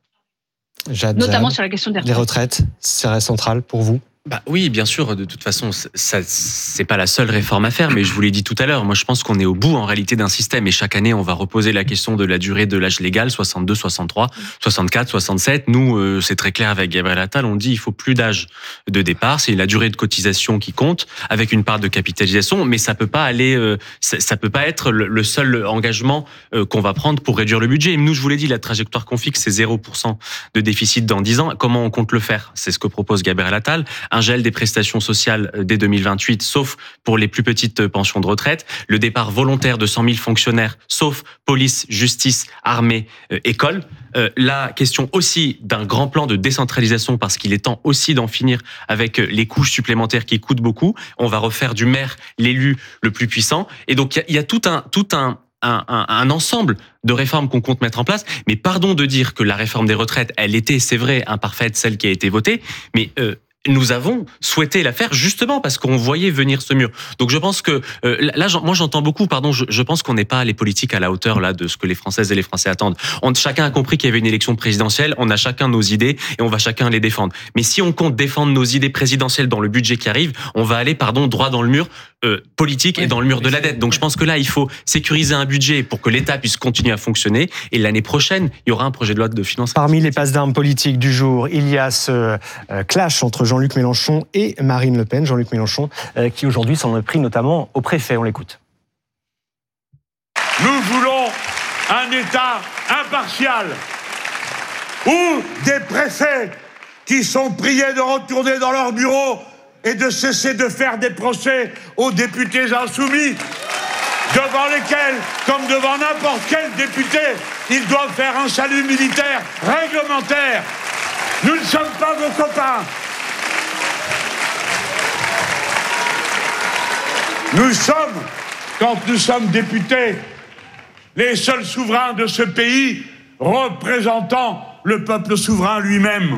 Jade, notamment sur la question des retraites. Les retraites, c'est central pour vous ? Bah oui, bien sûr. De toute façon, ça, c'est pas la seule réforme à faire, mais je vous l'ai dit tout à l'heure. Moi, je pense qu'on est au bout, en réalité, d'un système. Et chaque année, on va reposer la question de la durée de l'âge légal, soixante-deux, soixante-trois, soixante-quatre, soixante-sept. Nous, euh, c'est très clair avec Gabriel Attal. On dit il faut plus d'âge de départ. C'est la durée de cotisation qui compte, avec une part de capitalisation. Mais ça peut pas aller, euh, ça, ça peut pas être le, le seul engagement euh, qu'on va prendre pour réduire le budget. Et nous, je vous l'ai dit, la trajectoire qu'on fixe, c'est zéro pour cent de déficit dans dix ans. Comment on compte le faire? C'est ce que propose Gabriel Attal. Un gel des prestations sociales dès deux mille vingt-huit, sauf pour les plus petites pensions de retraite, le départ volontaire de cent mille fonctionnaires, sauf police, justice, armée, euh, école. Euh, la question aussi d'un grand plan de décentralisation, parce qu'il est temps aussi d'en finir avec les couches supplémentaires qui coûtent beaucoup. On va refaire du maire l'élu le plus puissant. Et donc, il y, y a tout un... Tout un Un, un, un ensemble de réformes qu'on compte mettre en place. Mais pardon de dire que la réforme des retraites, elle était, c'est vrai, imparfaite, celle qui a été votée, mais euh, nous avons souhaité la faire justement parce qu'on voyait venir ce mur. Donc je pense que euh, là, moi j'entends beaucoup, pardon, je, je pense qu'on n'est pas les politiques à la hauteur là de ce que les Françaises et les Français attendent. On, chacun a compris qu'il y avait une élection présidentielle, on a chacun nos idées et on va chacun les défendre. Mais si on compte défendre nos idées présidentielles dans le budget qui arrive, on va aller, pardon, droit dans le mur euh, politique et dans le mur de la dette. Donc je pense que là, il faut sécuriser un budget pour que l'État puisse continuer à fonctionner. Et l'année prochaine, il y aura un projet de loi de finances. Parmi les passes d'armes politiques du jour, il y a ce euh, clash entre Jean-Luc Mélenchon et Marine Le Pen. Jean-Luc Mélenchon euh, qui aujourd'hui s'en est pris notamment au préfet. On l'écoute. Nous voulons un État impartial, ou des préfets qui sont priés de retourner dans leur bureau et de cesser de faire des procès aux députés insoumis, devant lesquels, comme devant n'importe quel député, ils doivent faire un salut militaire réglementaire. Nous ne sommes pas vos copains. Nous sommes, quand nous sommes députés, les seuls souverains de ce pays représentant le peuple souverain lui-même.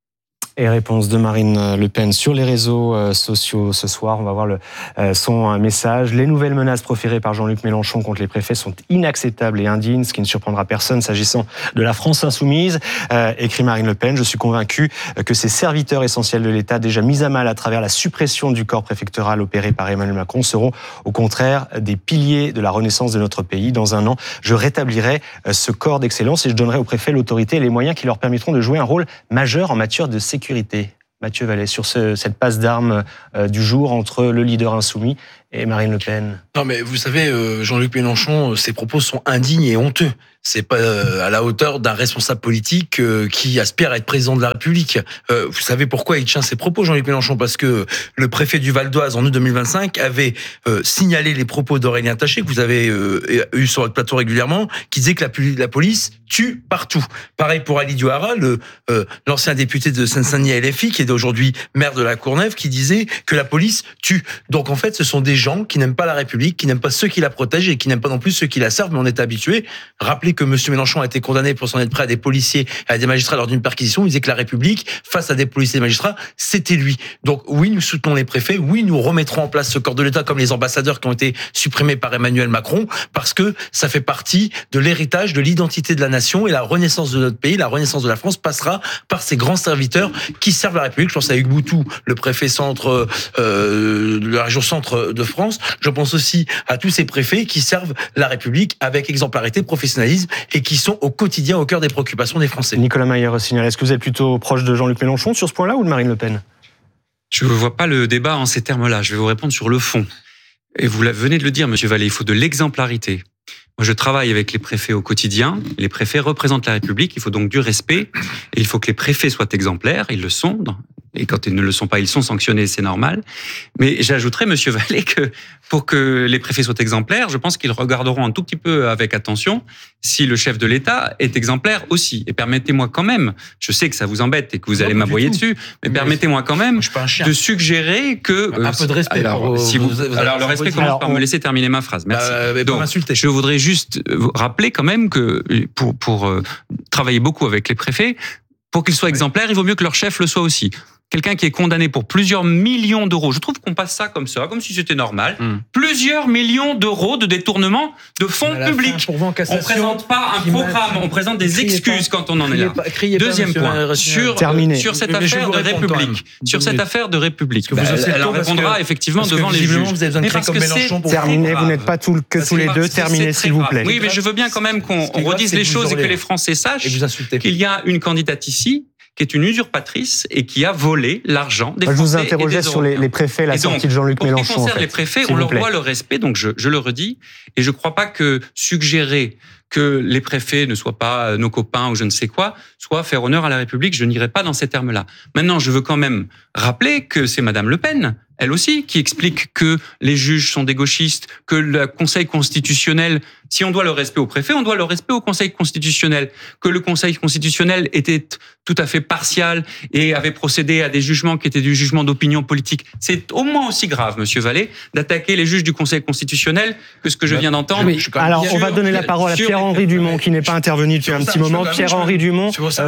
Et réponse de Marine Le Pen sur les réseaux sociaux ce soir. On va voir le, euh, son message. Les nouvelles menaces proférées par Jean-Luc Mélenchon contre les préfets sont inacceptables et indignes, ce qui ne surprendra personne s'agissant de la France insoumise. Euh, écrit Marine Le Pen, je suis convaincu que ces serviteurs essentiels de l'État, déjà mis à mal à travers la suppression du corps préfectoral opérée par Emmanuel Macron, seront au contraire des piliers de la renaissance de notre pays. Dans un an, je rétablirai ce corps d'excellence et je donnerai aux préfets l'autorité et les moyens qui leur permettront de jouer un rôle majeur en matière de sécurité. Mathieu Vallet, sur ce, cette passe d'armes euh, du jour entre le leader insoumis et Marine Le Pen. Non, mais vous savez, euh, Jean-Luc Mélenchon, ses propos sont indignes et honteux. C'est pas euh, à la hauteur d'un responsable politique euh, qui aspire à être président de la République. Euh, vous savez pourquoi il tient ses propos, Jean-Luc Mélenchon? Parce que le préfet du Val d'Oise, en août deux mille vingt-cinq, avait euh, signalé les propos d'Aurélien Taché, que vous avez euh, eu sur votre plateau régulièrement, qui disait que la, la police tue partout. Pareil pour Ali Diouara, le, euh, l'ancien député de Seine-Saint-Denis à L F I, qui est aujourd'hui maire de la Courneuve, qui disait que la police tue. Donc en fait, ce sont des gens qui n'aiment pas la République, qui n'aiment pas ceux qui la protègent et qui n'aiment pas non plus ceux qui la servent, mais on est habitué. Rappelez que M. Mélenchon a été condamné pour s'en être prêt à des policiers et à des magistrats lors d'une perquisition. Il disait que la République, face à des policiers et des magistrats, c'était lui. Donc oui, nous soutenons les préfets, oui, nous remettrons en place ce corps de l'État comme les ambassadeurs qui ont été supprimés par Emmanuel Macron, parce que ça fait partie de l'héritage, de l'identité de la nation, et la renaissance de notre pays, la renaissance de la France passera par ces grands serviteurs qui servent la République. Je pense à Hugues Boutou, le préfet centre euh, de la région centre de France. Je pense aussi à tous ces préfets qui servent la République avec exemplarité, professionnalisme et qui sont au quotidien au cœur des préoccupations des Français. Nicolas Mayer-Rossignol, est-ce que vous êtes plutôt proche de Jean-Luc Mélenchon sur ce point-là ou de Marine Le Pen? Je ne vois pas le débat en ces termes-là. Je vais vous répondre sur le fond. Et vous venez de le dire, Monsieur Vallée, il faut de l'exemplarité. Moi, je travaille avec les préfets au quotidien. Les préfets représentent la République. Il faut donc du respect. Et il faut que les préfets soient exemplaires. Ils le sont. Et quand ils ne le sont pas, ils sont sanctionnés, c'est normal. Mais j'ajouterais, Monsieur Vallée, que pour que les préfets soient exemplaires, je pense qu'ils regarderont un tout petit peu avec attention si le chef de l'État est exemplaire aussi. Et permettez-moi quand même, je sais que ça vous embête et que vous non, allez m'aboyer dessus, mais, mais permettez-moi quand même de suggérer que... Un euh, peu de respect. Alors, pour, si vous, vous, vous alors le respect commence par on... me laisser terminer ma phrase. Merci. Bah, Donc, je voudrais juste rappeler quand même que pour, pour euh, travailler beaucoup avec les préfets, pour qu'ils soient exemplaires, il vaut mieux que leur chef le soit aussi. Quelqu'un qui est condamné pour plusieurs millions d'euros. Je trouve qu'on passe ça comme ça, comme si c'était normal. Mmh. Plusieurs millions d'euros de détournement de fonds publics. On ne présente pas un programme, on présente des excuses quand on en est là. Deuxième point, sur, sur cette affaire de République. Sur cette affaire de République. Elle en répondra effectivement devant les juges. Mais parce que c'est terminé, vous n'êtes pas que tous les deux. Terminez, s'il vous plaît. Oui, mais je veux bien quand même qu'on redise les choses et que les Français sachent qu'il y a une candidate ici qui est une usurpatrice et qui a volé l'argent des Français. Je vous interrogeais sur les, les préfets, la sortie de Jean-Luc Mélenchon. En ce qui concerne en fait, les préfets, on leur doit le respect, donc je, je le redis, et je ne crois pas que suggérer que les préfets ne soient pas nos copains ou je ne sais quoi, soit faire honneur à la République, je n'irai pas dans ces termes-là. Maintenant, je veux quand même rappeler que c'est Madame Le Pen, elle aussi, qui explique que les juges sont des gauchistes, que le Conseil constitutionnel, si on doit le respect au préfet, on doit le respect au Conseil constitutionnel, que le Conseil constitutionnel était tout à fait partial et avait procédé à des jugements qui étaient du jugement d'opinion politique. C'est au moins aussi grave, Monsieur Vallée, d'attaquer les juges du Conseil constitutionnel que ce que je viens d'entendre. Mais, alors, on va donner la parole à Pierre-Henri Dumont, qui n'est pas intervenu depuis un petit moment. Pierre-Henri Dumont,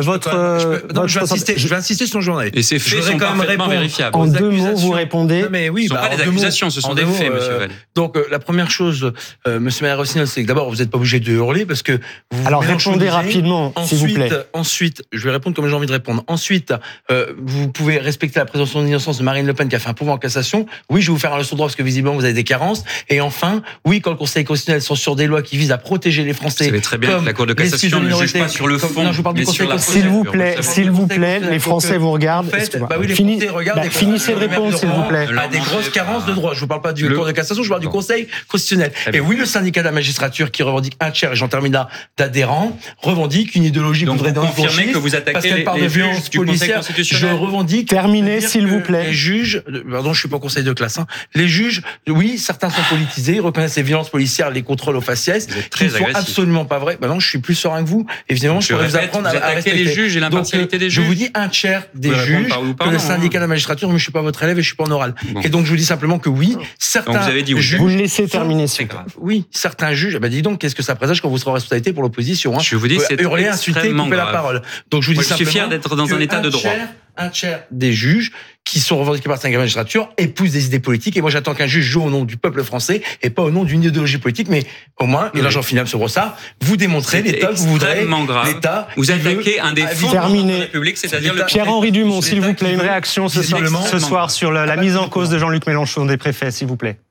votre... Je vais insister, je vais insister sur le journal. Et ces faits sont parfaitement vérifiables. En deux mots, vous répondez. Non mais oui, ce ne sont bah, pas des accusations, ce sont des mots, faits, euh, Monsieur Vallée. Donc euh, la première chose, euh, Monsieur Mayer-Rossignol, c'est que d'abord vous n'êtes pas obligé de hurler parce que vous alors répondez rapidement, s'il vous plaît. Ensuite, je vais répondre comme j'ai envie de répondre. Ensuite, euh, vous pouvez respecter la présomption d'innocence de Marine Le Pen qui a fait un pourvoi en cassation. Oui, je vais vous faire un leçon de droit parce que visiblement vous avez des carences. Et enfin, oui, quand le Conseil constitutionnel censure des lois qui visent à protéger les Français. Vous savez très bien que la Cour de cassation ne juge pas sur le fond, mais sur la S'il vous plaît, s'il vous plaît, les Français vous regardent. Finissez de répondre, s'il vous plaît. A des grosses carences de droit. Je vous parle pas du Cour de cassation, je parle du Conseil constitutionnel. Et oui, le syndicat de la magistrature magistrature qui revendique un tiers, et j'en termine là, d'adhérents, revendique une idéologie Donc, vous confirmez que vous attaquez parce qu'elle les, parle les de violence juges du Conseil policière. constitutionnel. Je revendique. Terminez, s'il vous plaît. Les juges, pardon, je suis pas au conseil de classe, hein. Les juges, oui, certains sont politisés, reconnaissent les violences policières, les contrôles aux faciès, qui ne sont agressif. absolument pas vrais. Bah non, je suis plus serein que vous. Évidemment, je, je pourrais répète, vous apprendre vous à, à attaquez respecter les juges et l'impartialité donc, des je juges. vous dis un tiers des Vous répondez juges par oui ou par que le non, syndicat hein. de la magistrature, mais je suis pas votre élève et je suis pas en oral. Bon. Et donc je vous dis simplement que oui, certains Donc, vous avez dit oui. juges Vous le laissez terminer, sont- s'il vous plaît. Oui, certains juges. Bah dis donc, qu'est-ce que ça présage quand vous serez en responsabilité pour l'opposition, hein. Je vous dis, c'est hurler, insulter, extrêmement couper la grave. parole. Donc je vous dis Moi, je suis simplement fier d'être dans un que état de droit. tiers- Un tiers des juges qui sont revendiqués par la syndicat de la magistrature épousent des idées politiques. Et moi, j'attends qu'un juge joue au nom du peuple français et pas au nom d'une idéologie politique. Mais au moins, et là, j'en finis sur ça, vous démontrez C'est l'État que vous voudrez. extrêmement grave. L'État Vous qui attaquez veut un des à- fondements de Terminé. la République, c'est-à-dire le Pierre-Henri Dumont, s'il vous plaît, une L'État qui réaction ce soir, visiblement- ce soir sur la, la mise en cause de Jean-Luc Mélenchon des préfets, s'il vous plaît.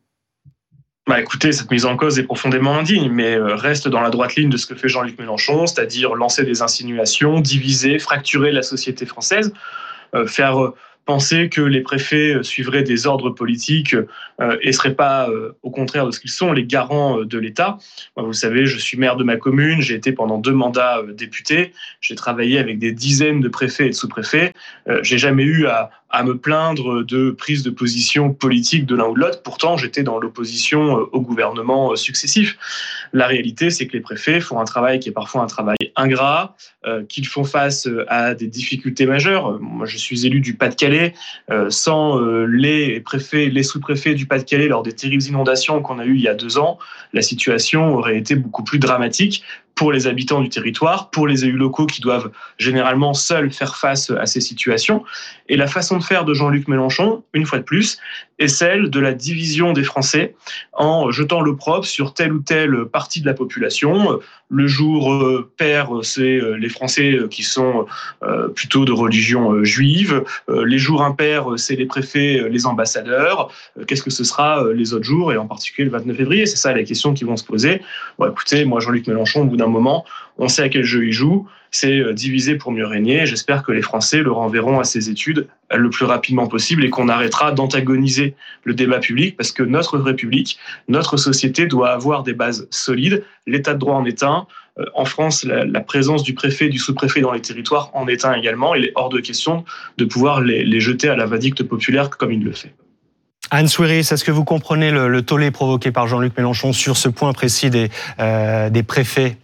Bah écoutez, cette mise en cause est profondément indigne, mais euh, reste dans la droite ligne de ce que fait Jean-Luc Mélenchon, c'est-à-dire lancer des insinuations, diviser, fracturer la société française, euh, faire euh, penser que les préfets euh, suivraient des ordres politiques euh, et seraient pas, euh, au contraire de ce qu'ils sont, les garants euh, de l'État. Moi, vous savez, je suis maire de ma commune, j'ai été pendant deux mandats euh, député, j'ai travaillé avec des dizaines de préfets et de sous-préfets, euh, j'ai jamais eu à à me plaindre de prise de position politique de l'un ou de l'autre. Pourtant, j'étais dans l'opposition au gouvernement successif. La réalité, c'est que les préfets font un travail qui est parfois un travail ingrat, euh, qu'ils font face à des difficultés majeures. Moi, je suis élu du Pas-de-Calais. Euh, sans euh, les préfets, les sous-préfets du Pas-de-Calais lors des terribles inondations qu'on a eues il y a deux ans, la situation aurait été beaucoup plus dramatique pour les habitants du territoire, pour les élus locaux qui doivent généralement seuls faire face à ces situations. Et la façon de faire de Jean-Luc Mélenchon, une fois de plus, est celle de la division des Français en jetant l'opprobre sur telle ou telle partie de la population. Le jour pair, c'est les Français qui sont plutôt de religion juive. Les jours impairs, c'est les préfets, les ambassadeurs. Qu'est-ce que ce sera les autres jours, et en particulier le vingt-neuf février? C'est ça les questions qui vont se poser. Bon, écoutez, moi, Jean-Luc Mélenchon, au bout d'un moment, on sait à quel jeu il joue, c'est diviser pour mieux régner. J'espère que les Français le renverront à ses études le plus rapidement possible et qu'on arrêtera d'antagoniser le débat public, parce que notre République, notre société doit avoir des bases solides. L'état de droit en est un. En France, la, la présence du préfet et du sous-préfet dans les territoires en est un également. Il est hors de question de pouvoir les, les jeter à la vindicte populaire comme il le fait. Anne Souiris, est-ce que vous comprenez le, le tollé provoqué par Jean-Luc Mélenchon sur ce point précis des, euh, des préfets?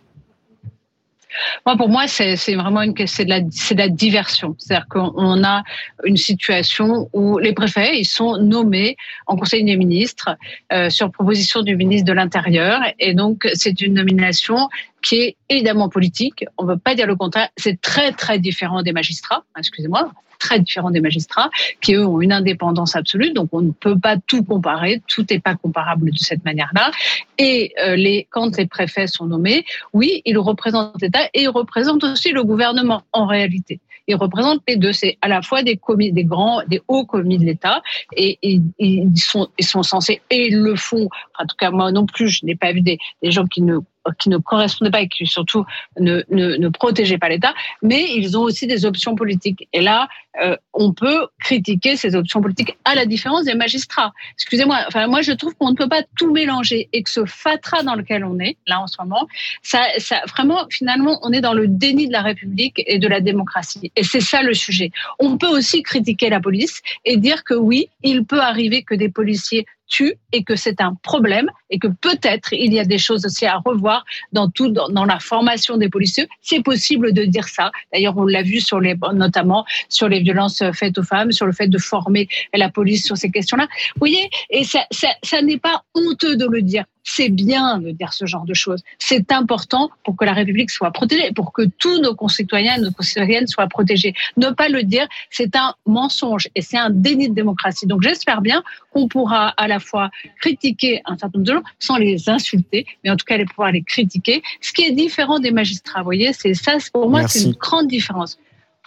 Moi, pour moi, c'est, c'est vraiment une, c'est de la, c'est de la diversion. C'est-à-dire qu'on a une situation où les préfets, ils sont nommés en Conseil des ministres euh, sur proposition du ministre de l'Intérieur, et donc c'est une nomination qui est évidemment politique. On ne veut pas dire le contraire. C'est très très différent des magistrats. Excusez-moi. Très différent des magistrats, qui eux ont une indépendance absolue, donc on ne peut pas tout comparer, tout n'est pas comparable de cette manière-là. Et euh, les, quand les préfets sont nommés, oui, ils représentent l'État et ils représentent aussi le gouvernement en réalité. Ils représentent les deux. C'est à la fois des commis, des grands, des hauts commis de l'État, et, et, et ils sont, ils sont censés, et ils le font. En tout cas, moi non plus, je n'ai pas vu des, des gens qui ne qui ne correspondaient pas et qui surtout ne, ne, ne protégeaient pas l'État, mais ils ont aussi des options politiques. Et là, euh, on peut critiquer ces options politiques à la différence des magistrats. Excusez-moi, enfin moi je trouve qu'on ne peut pas tout mélanger et que ce fatras dans lequel on est là en ce moment, ça, ça vraiment finalement on est dans le déni de la République et de la démocratie. Et c'est ça le sujet. On peut aussi critiquer la police et dire que oui, il peut arriver que des policiers tuent et que c'est un problème et que peut-être il y a des choses aussi à revoir dans tout dans, dans la formation des policiers. C'est possible de dire ça. D'ailleurs, on l'a vu sur les notamment sur les violences faites aux femmes, sur le fait de former la police sur ces questions-là. Vous voyez, et ça, ça, ça n'est pas honteux de le dire. C'est bien de dire ce genre de choses. C'est important pour que la République soit protégée, pour que tous nos concitoyens et nos concitoyennes soient protégés. Ne pas le dire, c'est un mensonge et c'est un déni de démocratie. Donc j'espère bien qu'on pourra à la fois critiquer un certain nombre de gens sans les insulter, mais en tout cas les pouvoir les critiquer. Ce qui est différent des magistrats, vous voyez, c'est ça, pour moi, Merci. c'est une grande différence.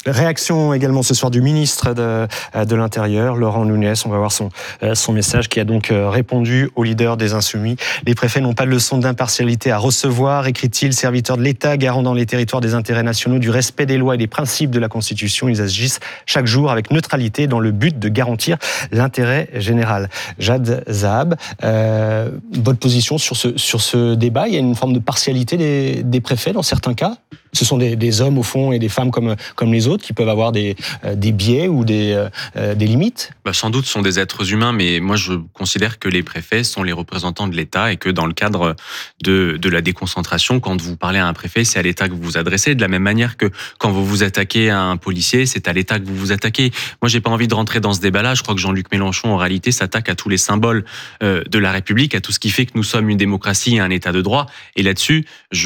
Réaction également ce soir du ministre de, de l'Intérieur, Laurent Nunez. On va voir son, son message qui a donc répondu au leader des Insoumis. Les préfets n'ont pas de leçon d'impartialité à recevoir, écrit-il, serviteurs de l'État, garant dans les territoires des intérêts nationaux, du respect des lois et des principes de la Constitution. Ils agissent chaque jour avec neutralité dans le but de garantir l'intérêt général. Jad Zahab, euh, votre position sur ce, sur ce débat? Il y a une forme de partialité des, des préfets dans certains cas? Ce sont des, des hommes au fond et des femmes comme, comme les autres qui peuvent avoir des, euh, des biais ou des, euh, des limites? Bah, sans doute, ce sont des êtres humains, mais moi je considère que les préfets sont les représentants de l'État et que dans le cadre de, de la déconcentration, quand vous parlez à un préfet, c'est à l'État que vous vous adressez, de la même manière que quand vous vous attaquez à un policier, c'est à l'État que vous vous attaquez. Moi, j'ai pas envie de rentrer dans ce débat-là. Je crois que Jean-Luc Mélenchon, en réalité, s'attaque à tous les symboles euh, de la République, à tout ce qui fait que nous sommes une démocratie et un État de droit. Et là-dessus,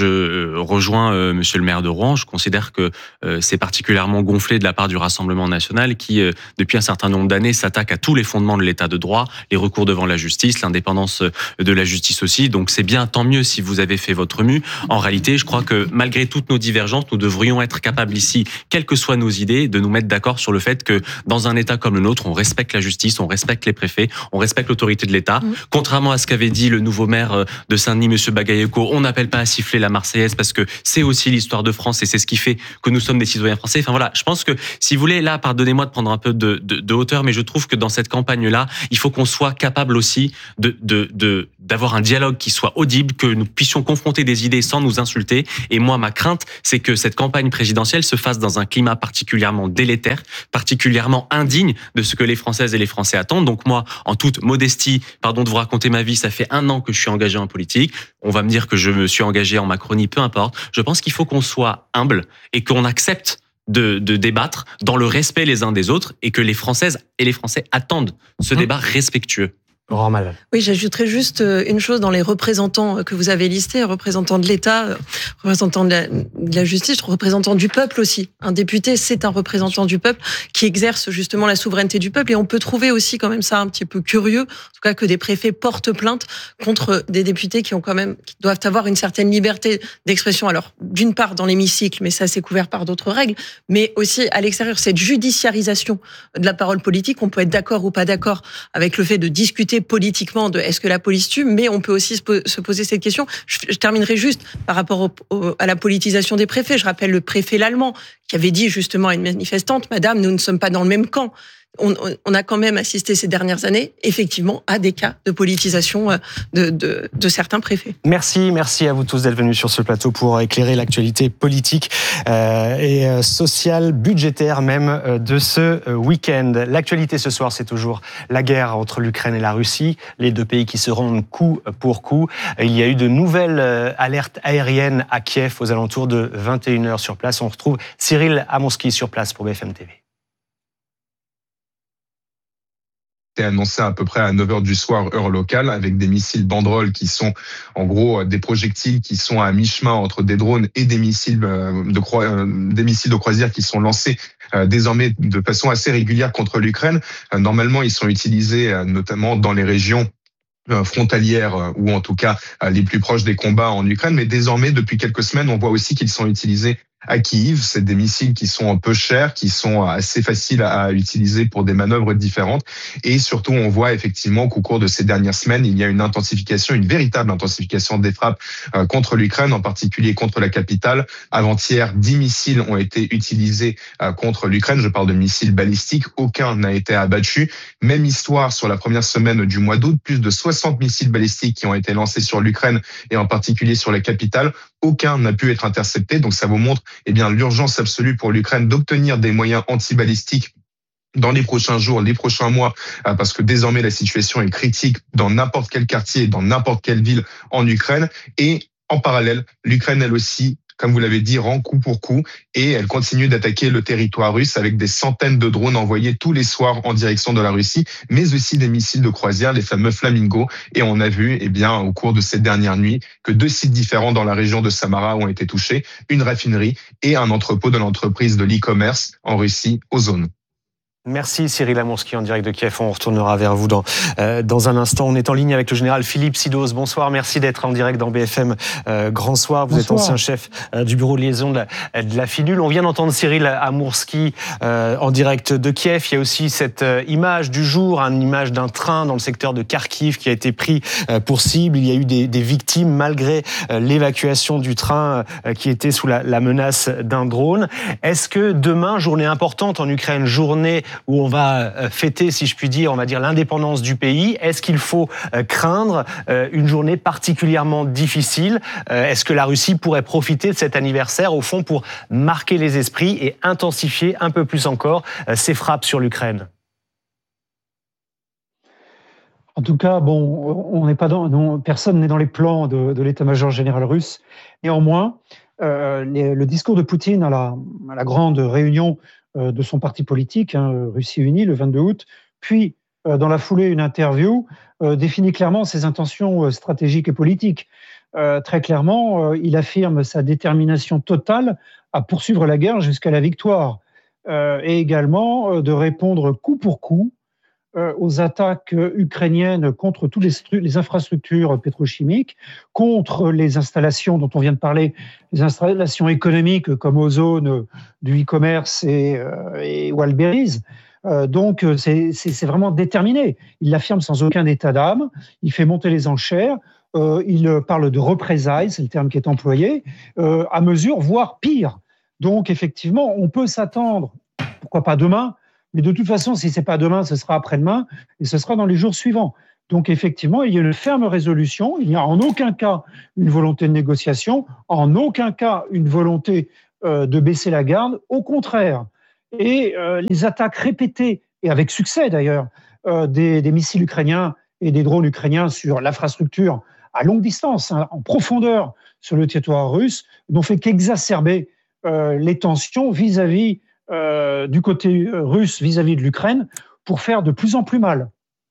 je rejoins euh, Monsieur le maire de Rouen. Je considère que euh, c'est particulièrement gonflé de la part du Rassemblement national qui, euh, depuis un certain nombre d'années, s'attaque à tous les fondements de l'État de droit, les recours devant la justice, l'indépendance de la justice aussi. Donc c'est bien, tant mieux si vous avez fait votre mue. En réalité, je crois que malgré toutes nos divergences, nous devrions être capables ici, quelles que soient nos idées, de nous mettre d'accord sur le fait que dans un État comme le nôtre, on respecte la justice, on respecte les préfets, on respecte l'autorité de l'État. Mmh. Contrairement à ce qu'avait dit le nouveau maire de Saint-Denis, Monsieur Bagayoko, on n'appelle pas à siffler la Marseillaise parce que c'est aussi l'histoire de France et c'est ce qui fait que nous sommes des citoyens français. Enfin voilà, je pense que si vous voulez, là, pardonnez-moi de prendre un peu de, de, de hauteur, mais je trouve que dans cette campagne-là, il faut qu'on soit capable aussi de, de, de, d'avoir un dialogue qui soit audible, que nous puissions confronter des idées sans nous insulter. Et moi, ma crainte, c'est que cette campagne présidentielle se fasse dans un climat particulièrement délétère, particulièrement indigne de ce que les Françaises et les Français attendent. Donc moi, en toute modestie, pardon de vous raconter ma vie, ça fait un an que je suis engagé en politique. On va me dire que je me suis engagé en Macronie, peu importe. Je pense qu'il faut qu'on soit humble et qu'on accepte de, de débattre dans le respect les uns des autres et que les Françaises et les Français attendent ce mmh. débat respectueux. Oui, j'ajouterais juste une chose dans les représentants que vous avez listés, représentants de l'État, représentants de la, de la justice, représentants du peuple aussi. Un député, c'est un représentant du peuple qui exerce justement la souveraineté du peuple. Et on peut trouver aussi quand même ça un petit peu curieux, en tout cas que des préfets portent plainte contre des députés qui ont quand même, qui doivent avoir une certaine liberté d'expression. Alors, d'une part dans l'hémicycle, mais ça c'est couvert par d'autres règles, mais aussi à l'extérieur, cette judiciarisation de la parole politique. On peut être d'accord ou pas d'accord avec le fait de discuter politiquement de est-ce que la police tue, mais on peut aussi se poser cette question. Je, je terminerai juste par rapport au, au, à la politisation des préfets. Je rappelle le préfet l'allemand qui avait dit justement à une manifestante, Madame, nous ne sommes pas dans le même camp. On, on a quand même assisté ces dernières années, effectivement, à des cas de politisation de, de, de certains préfets. Merci, merci à vous tous d'être venus sur ce plateau pour éclairer l'actualité politique euh, et sociale, budgétaire même de ce week-end. L'actualité ce soir, c'est toujours la guerre entre l'Ukraine et la Russie, les deux pays qui se rendent coup pour coup. Il y a eu de nouvelles alertes aériennes à Kiev aux alentours de vingt et une heures sur place. On retrouve Cyril Amonski sur place pour B F M T V. Annoncé à peu près à neuf heures du soir, heure locale, avec des missiles banderoles qui sont en gros des projectiles qui sont à mi-chemin entre des drones et des missiles de, croi... des missiles de croisière qui sont lancés désormais de façon assez régulière contre l'Ukraine. Normalement, ils sont utilisés notamment dans les régions frontalières ou en tout cas les plus proches des combats en Ukraine. Mais désormais, depuis quelques semaines, on voit aussi qu'ils sont utilisés à Kyiv. C'est des missiles qui sont un peu chers, qui sont assez faciles à utiliser pour des manœuvres différentes. Et surtout, on voit effectivement qu'au cours de ces dernières semaines, il y a une intensification, une véritable intensification des frappes contre l'Ukraine, en particulier contre la capitale. Avant-hier, dix missiles ont été utilisés contre l'Ukraine. Je parle de missiles balistiques. Aucun n'a été abattu. Même histoire sur la première semaine du mois d'août. Plus de soixante missiles balistiques qui ont été lancés sur l'Ukraine et en particulier sur la capitale. Aucun n'a pu être intercepté. Donc ça vous montre eh bien, l'urgence absolue pour l'Ukraine d'obtenir des moyens antibalistiques dans les prochains jours, les prochains mois, parce que désormais la situation est critique dans n'importe quel quartier, dans n'importe quelle ville en Ukraine. Et en parallèle, l'Ukraine, elle aussi, comme vous l'avez dit, rend coup pour coup et elle continue d'attaquer le territoire russe avec des centaines de drones envoyés tous les soirs en direction de la Russie, mais aussi des missiles de croisière, les fameux Flamingo. Et on a vu, eh bien, au cours de ces dernières nuits, que deux sites différents dans la région de Samara ont été touchés, une raffinerie et un entrepôt de l'entreprise de l'e-commerce en Russie, Ozon. Merci Cyril Amourski en direct de Kiev. On retournera vers vous dans, euh, dans un instant. On est en ligne avec le général Philippe Sidos. Bonsoir, merci d'être en direct dans B F M euh, Grand Soir. Vous Bonsoir. êtes ancien chef euh, du bureau de liaison de la, de la Finul. On vient d'entendre Cyril Amourski euh, en direct de Kiev. Il y a aussi cette euh, image du jour, une image d'un train dans le secteur de Kharkiv qui a été pris euh, pour cible. Il y a eu des, des victimes malgré euh, l'évacuation du train euh, qui était sous la, la menace d'un drone. Est-ce que demain, journée importante en Ukraine, journée où on va fêter, si je puis dire, on va dire l'indépendance du pays. Est-ce qu'il faut craindre une journée particulièrement difficile ? Est-ce que la Russie pourrait profiter de cet anniversaire, au fond, pour marquer les esprits et intensifier un peu plus encore ses frappes sur l'Ukraine ? En tout cas, bon, on n'est pas dans, non, personne n'est dans les plans de, de l'état-major général russe. Néanmoins, euh, les, le discours de Poutine à la, à la grande réunion de son parti politique, hein, Russie Unie, le vingt-deux août, puis euh, dans la foulée une interview, euh, définit clairement ses intentions euh, stratégiques et politiques. Euh, très clairement, euh, il affirme sa détermination totale à poursuivre la guerre jusqu'à la victoire, euh, et également euh, de répondre coup pour coup euh, aux attaques ukrainiennes contre toutes les, stru- les infrastructures pétrochimiques, contre les installations dont on vient de parler, les installations économiques comme Ozone, du e-commerce et, euh, et Wildberries. Euh, donc, c'est, c'est, c'est vraiment déterminé. Il l'affirme sans aucun état d'âme, il fait monter les enchères, euh, il parle de représailles, c'est le terme qui est employé, euh, à mesure, voire pire. Donc, effectivement, on peut s'attendre, pourquoi pas demain, mais de toute façon, si ce n'est pas demain, ce sera après-demain, et ce sera dans les jours suivants. Donc, effectivement, il y a une ferme résolution, il n'y a en aucun cas une volonté de négociation, en aucun cas une volonté euh, de baisser la garde, au contraire. Et euh, les attaques répétées, et avec succès d'ailleurs, euh, des, des missiles ukrainiens et des drones ukrainiens sur l'infrastructure à longue distance, hein, en profondeur sur le territoire russe, n'ont fait qu'exacerber euh, les tensions vis-à-vis euh, du côté russe vis-à-vis de l'Ukraine pour faire de plus en plus mal.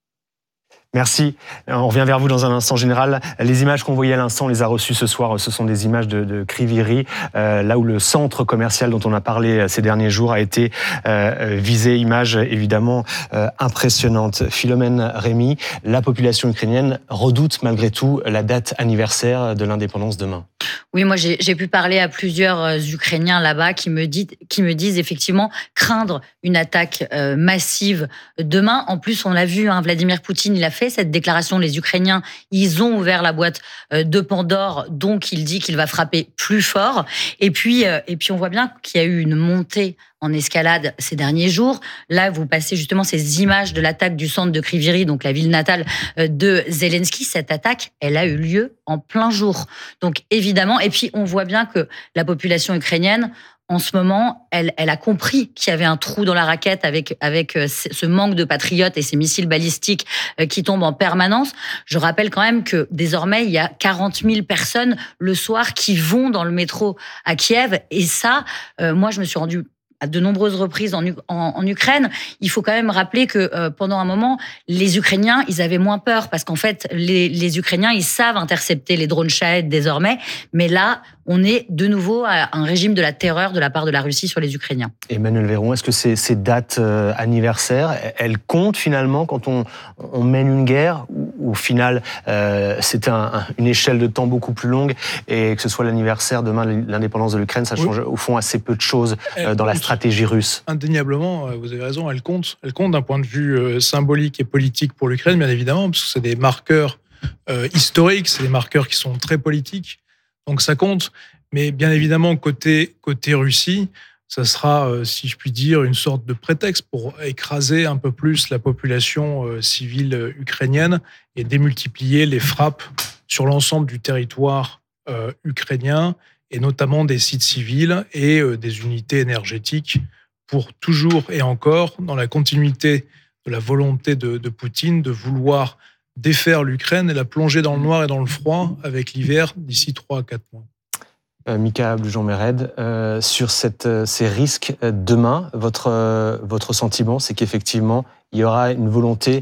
Merci. On revient vers vous dans un instant, général. Les images qu'on voyait à l'instant, on les a reçues ce soir. Ce sont des images de, de Kryvyi, euh, là où le centre commercial dont on a parlé ces derniers jours a été euh, visé. Image évidemment euh, impressionnante. Philomène Rémy, la population ukrainienne redoute malgré tout la date anniversaire de l'indépendance demain. Oui, moi j'ai, j'ai pu parler à plusieurs Ukrainiens là-bas qui me, dit, qui me disent effectivement craindre une attaque euh, massive demain. En plus, on l'a vu, hein, Vladimir Poutine, il a fait cette déclaration. Les Ukrainiens, ils ont ouvert la boîte euh, de Pandore, donc il dit qu'il va frapper plus fort. Et puis, euh, et puis on voit bien qu'il y a eu une montée en escalade ces derniers jours. Là, vous passez justement ces images de l'attaque du centre de Kryvyi, donc la ville natale de Zelensky. Cette attaque, elle a eu lieu en plein jour. Donc évidemment, et puis on voit bien que la population ukrainienne, en ce moment, elle, elle a compris qu'il y avait un trou dans la raquette avec, avec ce manque de patriotes et ces missiles balistiques qui tombent en permanence. Je rappelle quand même que désormais, il y a quarante mille personnes le soir qui vont dans le métro à Kiev. Et ça, euh, moi, je me suis rendue à de nombreuses reprises en, en, en Ukraine. Il faut quand même rappeler que euh, pendant un moment, les Ukrainiens, ils avaient moins peur parce qu'en fait, les, les Ukrainiens, ils savent intercepter les drones Shahed désormais. Mais là, on est de nouveau à un régime de la terreur de la part de la Russie sur les Ukrainiens. Emmanuel Véron, est-ce que ces, ces dates euh, anniversaires, elles comptent finalement quand on, on mène une guerre ou au final, euh, c'est un, un, une échelle de temps beaucoup plus longue et que ce soit l'anniversaire demain de l'indépendance de l'Ukraine, ça change oui. au fond assez peu de choses euh, dans la stratégie russe. Indéniablement, vous avez raison, elle compte. Elle compte d'un point de vue symbolique et politique pour l'Ukraine, bien évidemment, parce que c'est des marqueurs euh, historiques, c'est des marqueurs qui sont très politiques, donc ça compte. Mais bien évidemment, côté, côté Russie, ça sera, euh, si je puis dire, une sorte de prétexte pour écraser un peu plus la population euh, civile ukrainienne et démultiplier les frappes sur l'ensemble du territoire euh, ukrainien, et notamment des sites civils et euh, des unités énergétiques, pour toujours et encore, dans la continuité de la volonté de, de Poutine de vouloir défaire l'Ukraine et la plonger dans le noir et dans le froid avec l'hiver d'ici trois à quatre mois. Euh, Mika Bloujon-Méred, euh, sur cette, euh, ces risques euh, demain, votre, euh, votre sentiment, c'est qu'effectivement, il y aura une volonté de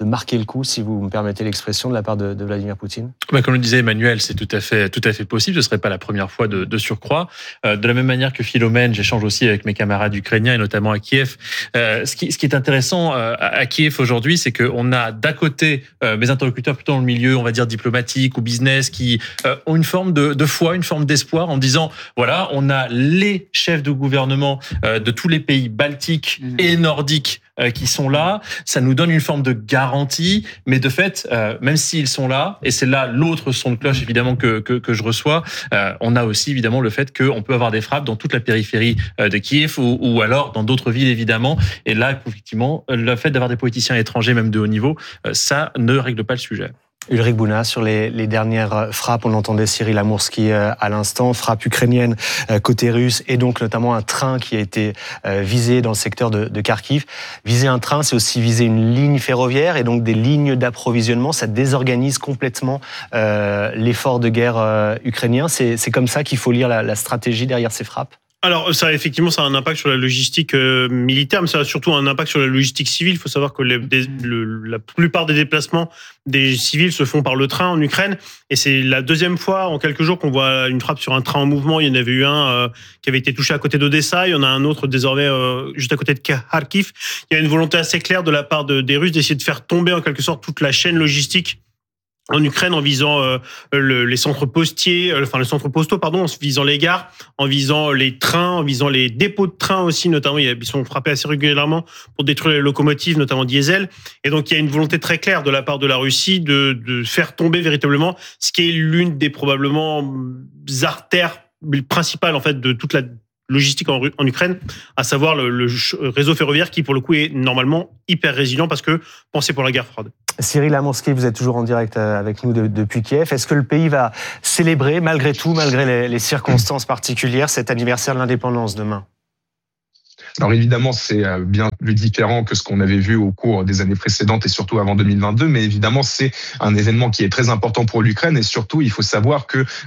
de marquer le coup, si vous me permettez l'expression, de la part de, de Vladimir Poutine? Bah, comme le disait Emmanuel, c'est tout à fait, tout à fait possible. Ce ne serait pas la première fois de, de surcroît. Euh, de la même manière que Philomène, j'échange aussi avec mes camarades ukrainiens et notamment à Kiev. Euh, ce, qui, ce qui est intéressant euh, à Kiev aujourd'hui, c'est qu'on a d'un côté euh, mes interlocuteurs plutôt dans le milieu, on va dire diplomatique ou business, qui euh, ont une forme de, de foi, une forme d'espoir en disant voilà, on a les chefs de gouvernement euh, de tous les pays baltiques mmh. et nordiques euh, qui sont là. Ça nous donne une forme de garantie, mais de fait, euh, même s'ils sont là, et c'est là l'autre son de cloche évidemment que que, que je reçois, euh, on a aussi évidemment le fait qu'on peut avoir des frappes dans toute la périphérie euh, de Kiev ou, ou alors dans d'autres villes évidemment. Et là, effectivement, le fait d'avoir des politiciens étrangers, même de haut niveau, euh, ça ne règle pas le sujet. Ulrich Bouna, sur les, les dernières frappes, on entendait Cyril Amourski à l'instant, frappe ukrainienne côté russe, et donc notamment un train qui a été visé dans le secteur de, de Kharkiv. Viser un train, c'est aussi viser une ligne ferroviaire et donc des lignes d'approvisionnement. Ça désorganise complètement euh, l'effort de guerre euh, ukrainien. C'est, c'est comme ça qu'il faut lire la, la stratégie derrière ces frappes? Alors, ça, effectivement, ça a un impact sur la logistique euh, militaire, mais ça a surtout un impact sur la logistique civile. Il faut savoir que les, des, le, la plupart des déplacements des civils se font par le train en Ukraine. Et c'est la deuxième fois en quelques jours qu'on voit une frappe sur un train en mouvement. Il y en avait eu un euh, qui avait été touché à côté d'Odessa. Il y en a un autre désormais euh, juste à côté de Kharkiv. Il y a une volonté assez claire de la part de, des Russes d'essayer de faire tomber en quelque sorte toute la chaîne logistique en Ukraine, en visant euh, le, les centres postiers, euh, enfin les centres postaux, pardon, en visant les gares, en visant les trains, en visant les dépôts de trains aussi, notamment, ils sont frappés assez régulièrement pour détruire les locomotives, notamment diesel. Et donc, il y a une volonté très claire de la part de la Russie de, de faire tomber véritablement ce qui est l'une des probablement artères principales en fait de toute la logistique en, en Ukraine, à savoir le, le réseau ferroviaire qui, pour le coup, est normalement hyper résilient parce que pensé pour la guerre froide. Cyril Amourski, vous êtes toujours en direct avec nous de, depuis Kiev. Est-ce que le pays va célébrer, malgré tout, malgré les, les circonstances particulières, cet anniversaire de l'indépendance demain ? Alors évidemment, c'est bien plus différent que ce qu'on avait vu au cours des années précédentes et surtout avant deux mille vingt-deux, mais évidemment, c'est un événement qui est très important pour l'Ukraine et surtout, il faut savoir que